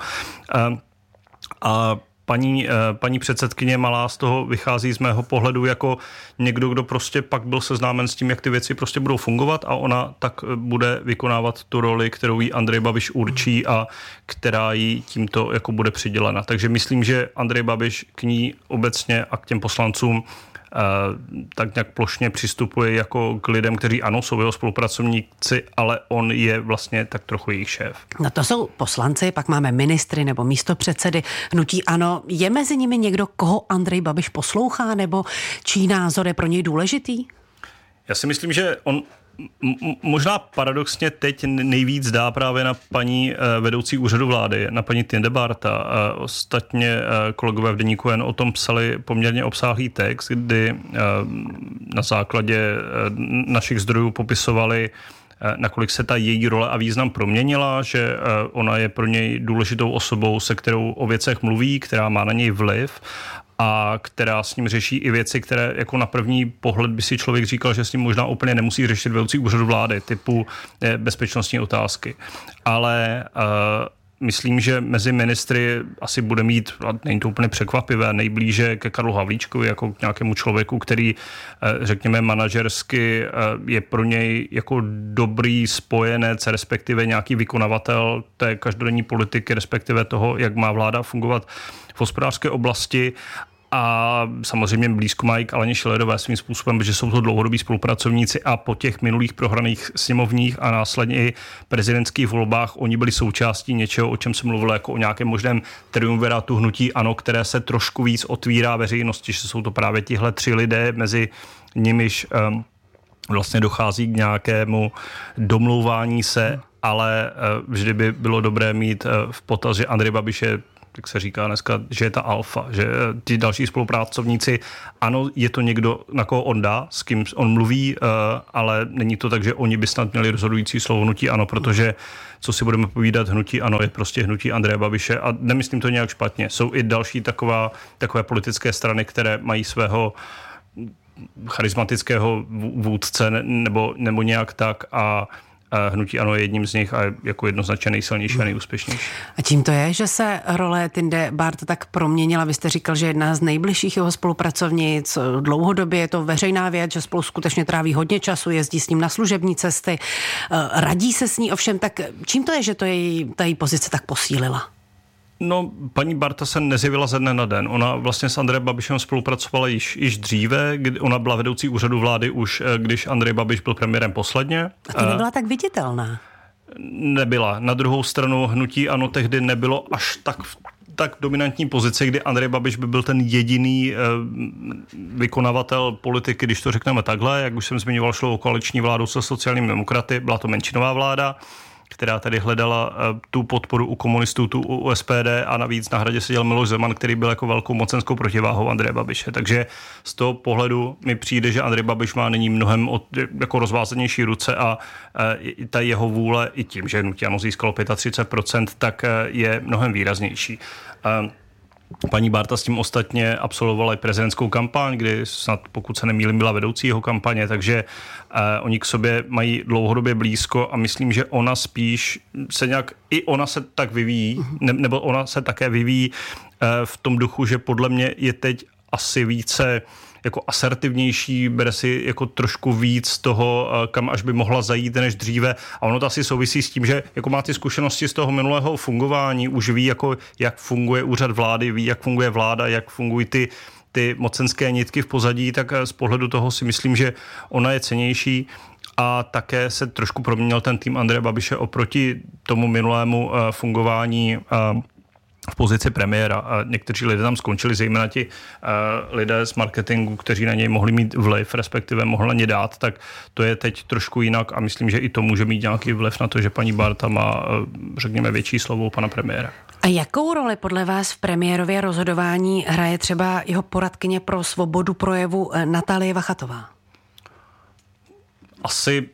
A Paní, paní předsedkyně Malá z toho vychází z mého pohledu jako někdo, kdo prostě pak byl seznámen s tím, jak ty věci prostě budou fungovat a ona tak bude vykonávat tu roli, kterou jí Andrej Babiš určí a která jí tímto jako bude přidělena. Takže myslím, že Andrej Babiš k ní obecně a k těm poslancům tak nějak plošně přistupuje jako k lidem, kteří ano, jsou jeho spolupracovníci, ale on je vlastně tak trochu jejich šéf. No to jsou poslanci, pak máme ministry nebo místopředsedy Hnutí ANO. Je mezi nimi někdo, koho Andrej Babiš poslouchá, nebo čí názor je pro něj důležitý? Já si myslím, že on možná paradoxně teď nejvíc dá právě na paní vedoucí úřadu vlády, na paní Tinde Barta. Ostatně kolegové v Deníku N o tom psali poměrně obsáhlý text, kdy na základě našich zdrojů popisovali, nakolik se ta její role a význam proměnila, že ona je pro něj důležitou osobou, se kterou o věcech mluví, která má na něj vliv. a která s ním řeší i věci, které jako na první pohled by si člověk říkal, že s ním možná úplně nemusí řešit vedoucí úřadu vlády, typu bezpečnostní otázky. Ale uh, myslím, že mezi ministry asi bude mít, a není to úplně překvapivé, nejblíže ke Karlu Havlíčkovi jako k nějakému člověku, který, řekněme, manažersky je pro něj jako dobrý spojenec, respektive nějaký vykonavatel té každodenní politiky, respektive toho, jak má vláda fungovat v hospodářské oblasti. A samozřejmě blízko mají k Aleně Schillerové svým způsobem, že jsou to dlouhodobí spolupracovníci a po těch minulých prohraných sněmovních a následně i prezidentských volbách oni byli součástí něčeho, o čem se mluvilo jako o nějakém možném triumvirátu hnutí ANO, které se trošku víc otvírá veřejnosti, že jsou to právě tihle tři lidé, mezi nimiž um, vlastně dochází k nějakému domlouvání se, ale uh, vždy by bylo dobré mít uh, v potaz, že Andrej Babiš je, jak se říká dneska, že je ta alfa, že ti další spolupracovníci, ano, je to někdo, na koho on dá, s kým on mluví, ale není to tak, že oni by snad měli rozhodující slovo hnutí ANO, protože, co si budeme povídat, hnutí ANO je prostě hnutí Andreje Babiše a nemyslím to nějak špatně. Jsou i další taková, takové politické strany, které mají svého charismatického vůdce nebo, nebo nějak tak a hnutí ANO je jedním z nich a jako jednoznačně nejsilnější a nejúspěšnější. A čím to je, že se role Tinde Bárta tak proměnila? Vy jste říkal, že jedna z nejbližších jeho spolupracovnic, dlouhodobě je to veřejná věc, že spolu skutečně tráví hodně času, jezdí s ním na služební cesty, radí se s ní, ovšem, tak čím to je, že to její, ta její pozice tak posílila? No, paní Bárta se nezjevila ze dne na den. Ona vlastně s Andrejem Babišem spolupracovala již, již dříve, kdy ona byla vedoucí úřadu vlády už, když Andrej Babiš byl premiérem posledně. A to nebyla tak viditelná? Nebyla. Na druhou stranu hnutí ANO tehdy nebylo až tak tak dominantní pozici, kdy Andrej Babiš by byl ten jediný vykonavatel politiky, když to řekneme takhle, jak už jsem zmiňoval, šlo o koaliční vládu se sociálními demokraty, byla to menšinová vláda, která tady hledala tu podporu u komunistů, tu u S P D a navíc na hradě seděl Miloš Zeman, který byl jako velkou mocenskou protiváhou Andreje Babiše. Takže z toho pohledu mi přijde, že Andrej Babiš má nyní mnohem od, jako rozvázanější ruce a e, ta jeho vůle i tím, že hnutí ANO získalo třicet pět procent, tak je mnohem výraznější. E, Paní Bárta s tím ostatně absolvovala i prezidentskou kampaň, kdy snad, pokud se nemýlím, byla vedoucí jeho kampaně, takže eh, oni k sobě mají dlouhodobě blízko a myslím, že ona spíš se nějak, i ona se tak vyvíjí, ne, nebo ona se také vyvíjí eh, v tom duchu, že podle mě je teď asi více jako asertivnější, bere si jako trošku víc toho, kam až by mohla zajít než dříve. A ono to asi souvisí s tím, že jako má ty zkušenosti z toho minulého fungování, už ví, jako, jak funguje úřad vlády, ví, jak funguje vláda, jak fungují ty, ty mocenské nitky v pozadí, tak z pohledu toho si myslím, že ona je cennější. A také se trošku proměnil ten tým Andreje Babiše oproti tomu minulému fungování v pozici premiéra. A někteří lidé tam skončili, zejména ti uh, lidé z marketingu, kteří na něj mohli mít vliv, respektive mohli na ně dát, tak to je teď trošku jinak a myslím, že i to může mít nějaký vliv na to, že paní Bárta má, uh, řekněme, větší slovo u pana premiéra. A jakou roli podle vás v premiérově rozhodování hraje třeba jeho poradkyně pro svobodu projevu Natálie Vachatová? Asi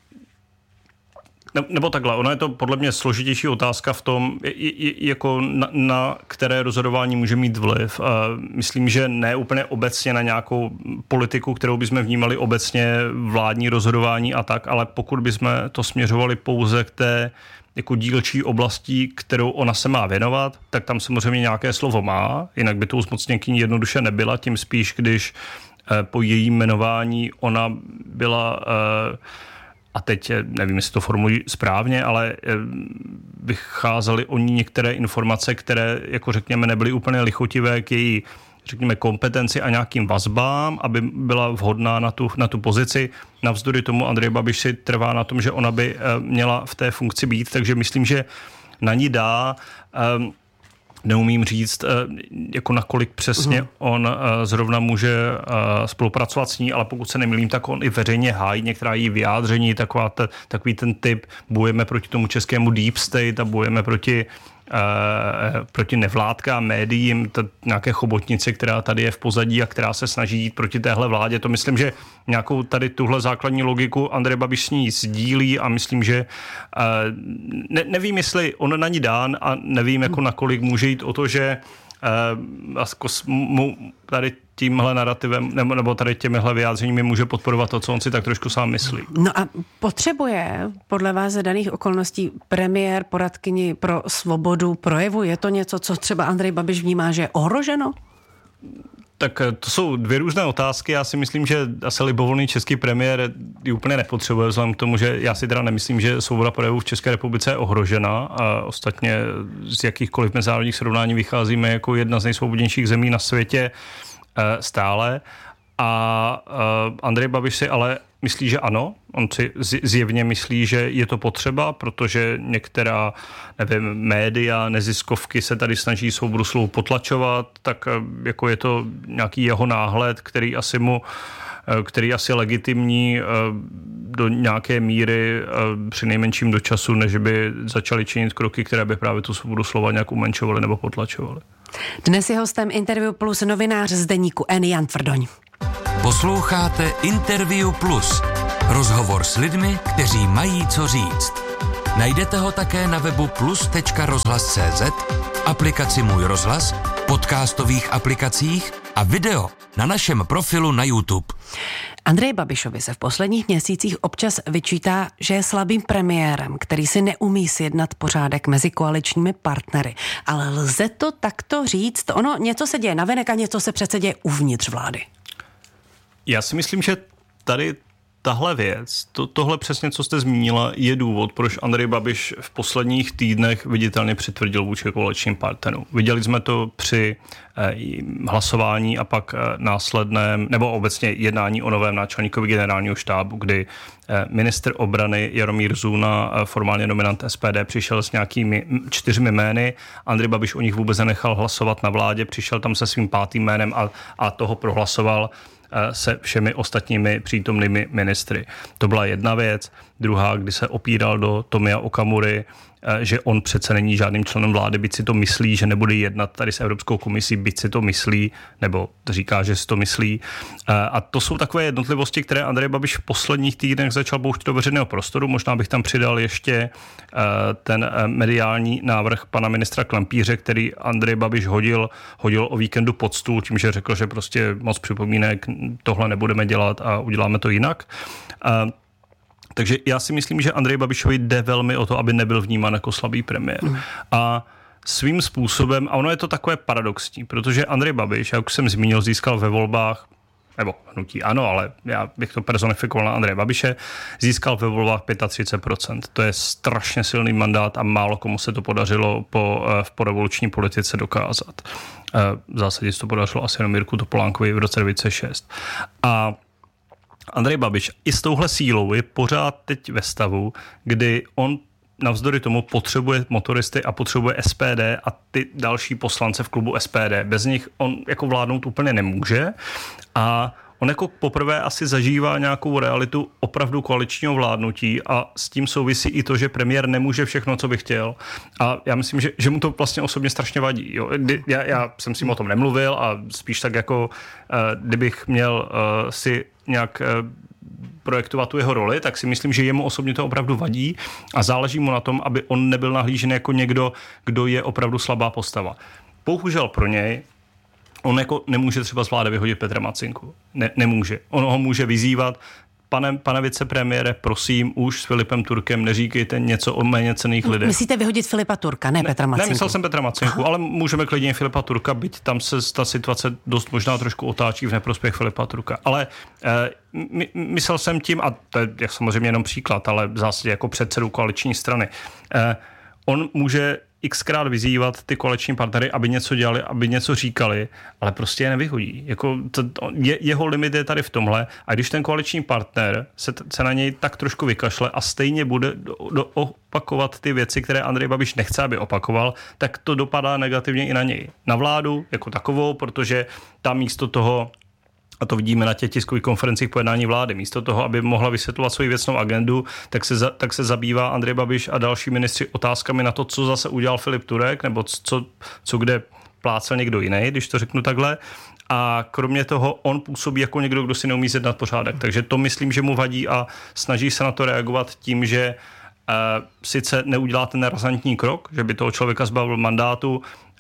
Nebo takhle, ona je to podle mě složitější otázka v tom, jako na, na které rozhodování může mít vliv. Myslím, že ne úplně obecně na nějakou politiku, kterou bychom vnímali obecně vládní rozhodování a tak, ale pokud bychom to směřovali pouze k té jako dílčí oblastí, kterou ona se má věnovat, tak tam samozřejmě nějaké slovo má, jinak by tou zmocněnkyní jednoduše nebyla, tím spíš, když po jejím jmenování ona byla... A teď nevím, jestli to formuluji správně, ale vycházely o ní některé informace, které, jako řekněme, nebyly úplně lichotivé k její, řekněme, kompetenci a nějakým vazbám, aby byla vhodná na tu, na tu pozici. Navzdory tomu Andrej Babiš si trvá na tom, že ona by měla v té funkci být, takže myslím, že na ní dá... Neumím říct, jako nakolik přesně uh-huh. on zrovna může spolupracovat s ní, ale pokud se nemýlím, tak on i veřejně hájí některá její vyjádření, taková ta, takový ten typ, bojujeme proti tomu českému deep state a bojujeme proti, uh, proti nevládkám, médiím, t- nějaké chobotnici, která tady je v pozadí a která se snaží jít proti téhle vládě. To myslím, že nějakou tady tuhle základní logiku Andrej Babiš s ní sdílí a myslím, že uh, ne, nevím, jestli on na ní dá a nevím, jako nakolik může jít o to, že tady tímhle narrativem nebo, nebo tady těmihle vyjádřeními může podporovat to, co on si tak trošku sám myslí. No a potřebuje podle vás za daných okolností premiér poradkyni pro svobodu projevu? Je to něco, co třeba Andrej Babiš vnímá, že je ohroženo? Tak to jsou dvě různé otázky. Já si myslím, že asi libovolný český premiér ji úplně nepotřebuje, vzhledem k tomu, že já si teda nemyslím, že svoboda projevu v České republice je ohrožena a ostatně z jakýchkoliv mezinárodních srovnání vycházíme jako jedna z nejsvobodnějších zemí na světě stále. A Andrej Babiš si ale myslí, že ano. On si zjevně myslí, že je to potřeba, protože některá, nevím, média, neziskovky se tady snaží svobodu slovu potlačovat, tak jako je to nějaký jeho náhled, který asi mu který asi legitimní do nějaké míry při nejmenším do času, než by začali činit kroky, které by právě tu svobodu slova nějak umenšovaly nebo potlačovaly. Dnes je hostem Interview Plus novinář z deníku N Jan Tvrdoň. Posloucháte Interview Plus. Rozhovor s lidmi, kteří mají co říct. Najdete ho také na webu plus tečka rozhlas tečka cé zet, aplikaci Můj rozhlas, podcastových aplikacích a video na našem profilu na YouTube. Andreji Babišovi se v posledních měsících občas vyčítá, že je slabým premiérem, který si neumí sjednat pořádek mezi koaličními partnery. Ale lze to takto říct? Ono něco se děje navenek a něco se přece děje uvnitř vlády. Já si myslím, že tady tahle věc, to, tohle přesně, co jste zmínila, je důvod, proč Andrej Babiš v posledních týdnech viditelně přitvrdil vůči koaličním partnerům. Viděli jsme to při eh, hlasování a pak eh, následném, nebo obecně jednání o novém náčelníkovi generálního štábu, kdy eh, ministr obrany Jaromír Zůna, eh, formálně nominant S P D, přišel s nějakými čtyřmi jmény. Andrej Babiš o nich vůbec nenechal hlasovat na vládě, přišel tam se svým pátým jménem a, a toho prohlasoval se všemi ostatními přítomnými ministry. To byla jedna věc. Druhá, kdy se opíral do Tomia Okamury, že on přece není žádným členem vlády, byť si to myslí, že nebude jednat tady s Evropskou komisí, byť si to myslí, nebo říká, že si to myslí. A to jsou takové jednotlivosti, které Andrej Babiš v posledních týdnech začal pouštět do veřejného prostoru. Možná bych tam přidal ještě ten mediální návrh pana ministra Klempíře, který Andrej Babiš hodil, hodil o víkendu pod stůl, tím, že řekl, že prostě moc připomínek, tohle nebudeme dělat a uděláme to jinak. Takže já si myslím, že Andrej Babišovi jde velmi o to, aby nebyl vnímán jako slabý premiér. Mm. A svým způsobem, a ono je to takové paradoxní, protože Andrej Babiš, jak už jsem zmínil, získal ve volbách, nebo hnutí ano, ale já bych to personifikoval na Andreje Babiše, získal ve volbách třicet pět procent. To je strašně silný mandát a málo komu se to podařilo po, v porevoluční politice dokázat. V zásadě se to podařilo asi jenom Mirku Topolánkovi v roce dvacet šest. A Andrej Babiš i s touhle sílou je pořád teď ve stavu, kdy on navzdory tomu potřebuje motoristy a potřebuje S P D a ty další poslance v klubu S P D. Bez nich on jako vládnout úplně nemůže a on jako poprvé asi zažívá nějakou realitu opravdu koaličního vládnutí a s tím souvisí i to, že premiér nemůže všechno, co by chtěl. A já myslím, že, že mu to vlastně osobně strašně vadí. Jo. Já, já jsem s ním o tom nemluvil a spíš tak jako, kdybych měl si nějak projektovat tu jeho roli, tak si myslím, že jemu osobně to opravdu vadí a záleží mu na tom, aby on nebyl nahlížen jako někdo, kdo je opravdu slabá postava. Bohužel pro něj on jako nemůže třeba z vlády vyhodit Petra Macinku. Ne, nemůže. On ho může vyzývat. Pane, pane vicepremiére, prosím, už s Filipem Turkem neříkejte něco o méněcenných lidech. Myslíte vyhodit Filipa Turka, ne, ne Petra Macinku? Nemyslel jsem Petra Macinku, Aha. ale můžeme klidně Filipa Turka, byť tam se ta situace dost možná trošku otáčí v neprospěch Filipa Turka. Ale eh, my, myslel jsem tím, a to je jak samozřejmě jenom příklad, ale v zásadě jako předsedu koaliční strany, eh, on může xkrát vyzývat ty koaliční partnery, aby něco dělali, aby něco říkali, ale prostě je nevyhodí. Jako to, je, jeho limit je tady v tomhle a když ten koaliční partner se, se na něj tak trošku vykašle a stejně bude do, do, opakovat ty věci, které Andrej Babiš nechce, aby opakoval, tak to dopadá negativně i na něj. Na vládu jako takovou, protože tam místo toho, a to vidíme na těch tiskových konferencích po jednání vlády. Místo toho, aby mohla vysvětlovat svoji věcnou agendu, tak se, za, tak se zabývá Andrej Babiš a další ministři otázkami na to, co zase udělal Filip Turek, nebo co, co kde plácel někdo jiný, když to řeknu takhle. A kromě toho on působí jako někdo, kdo si neumí zjednat pořádek. Takže to myslím, že mu vadí a snaží se na to reagovat tím, že uh, sice neudělá ten razantní krok, že by toho člověka zbavil mandátu,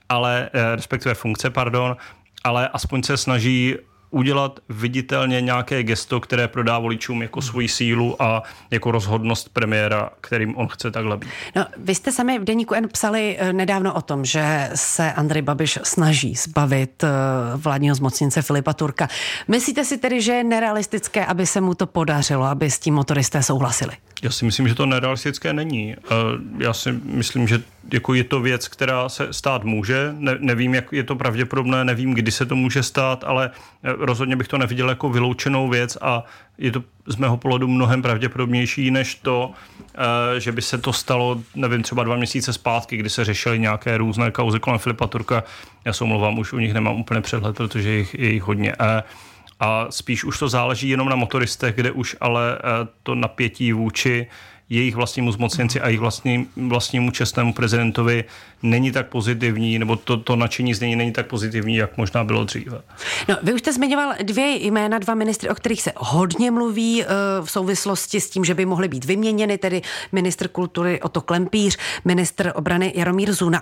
ale respektive funkce, pardon, ale aspoň se snaží udělat viditelně nějaké gesto, které prodá voličům jako svoji sílu a jako rozhodnost premiéra, kterým on chce takhle být. No, vy jste sami v Deníku N psali nedávno o tom, že se Andrej Babiš snaží zbavit vládního zmocněnce Filipa Turka. Myslíte si tedy, že je nerealistické, aby se mu to podařilo, aby s tím motoristé souhlasili? Já si myslím, že to nerealistické není. Já si myslím, že jako je to věc, která se stát může. Ne, nevím, jak je to pravděpodobné, nevím, kdy se to může stát, ale rozhodně bych to neviděl jako vyloučenou věc a je to z mého pohledu mnohem pravděpodobnější než to, že by se to stalo, nevím, třeba dva měsíce zpátky, kdy se řešily nějaké různé kauzy kolem Filipa Turka. Já se omlouvám, už u nich nemám úplně přehled, protože je jich, je jich hodně. A spíš už to záleží jenom na motoristech, kde už ale to napětí vůči jejich vlastnímu zmocněnci a jejich vlastní, vlastnímu čestnému prezidentovi není tak pozitivní, nebo to, to nadšení z něj není tak pozitivní, jak možná bylo dříve. No, vy už jste zmiňoval dvě jména, dva ministry, o kterých se hodně mluví uh, v souvislosti s tím, že by mohly být vyměněny, tedy ministr kultury Oto Klempíř, ministr obrany Jaromír Zuna.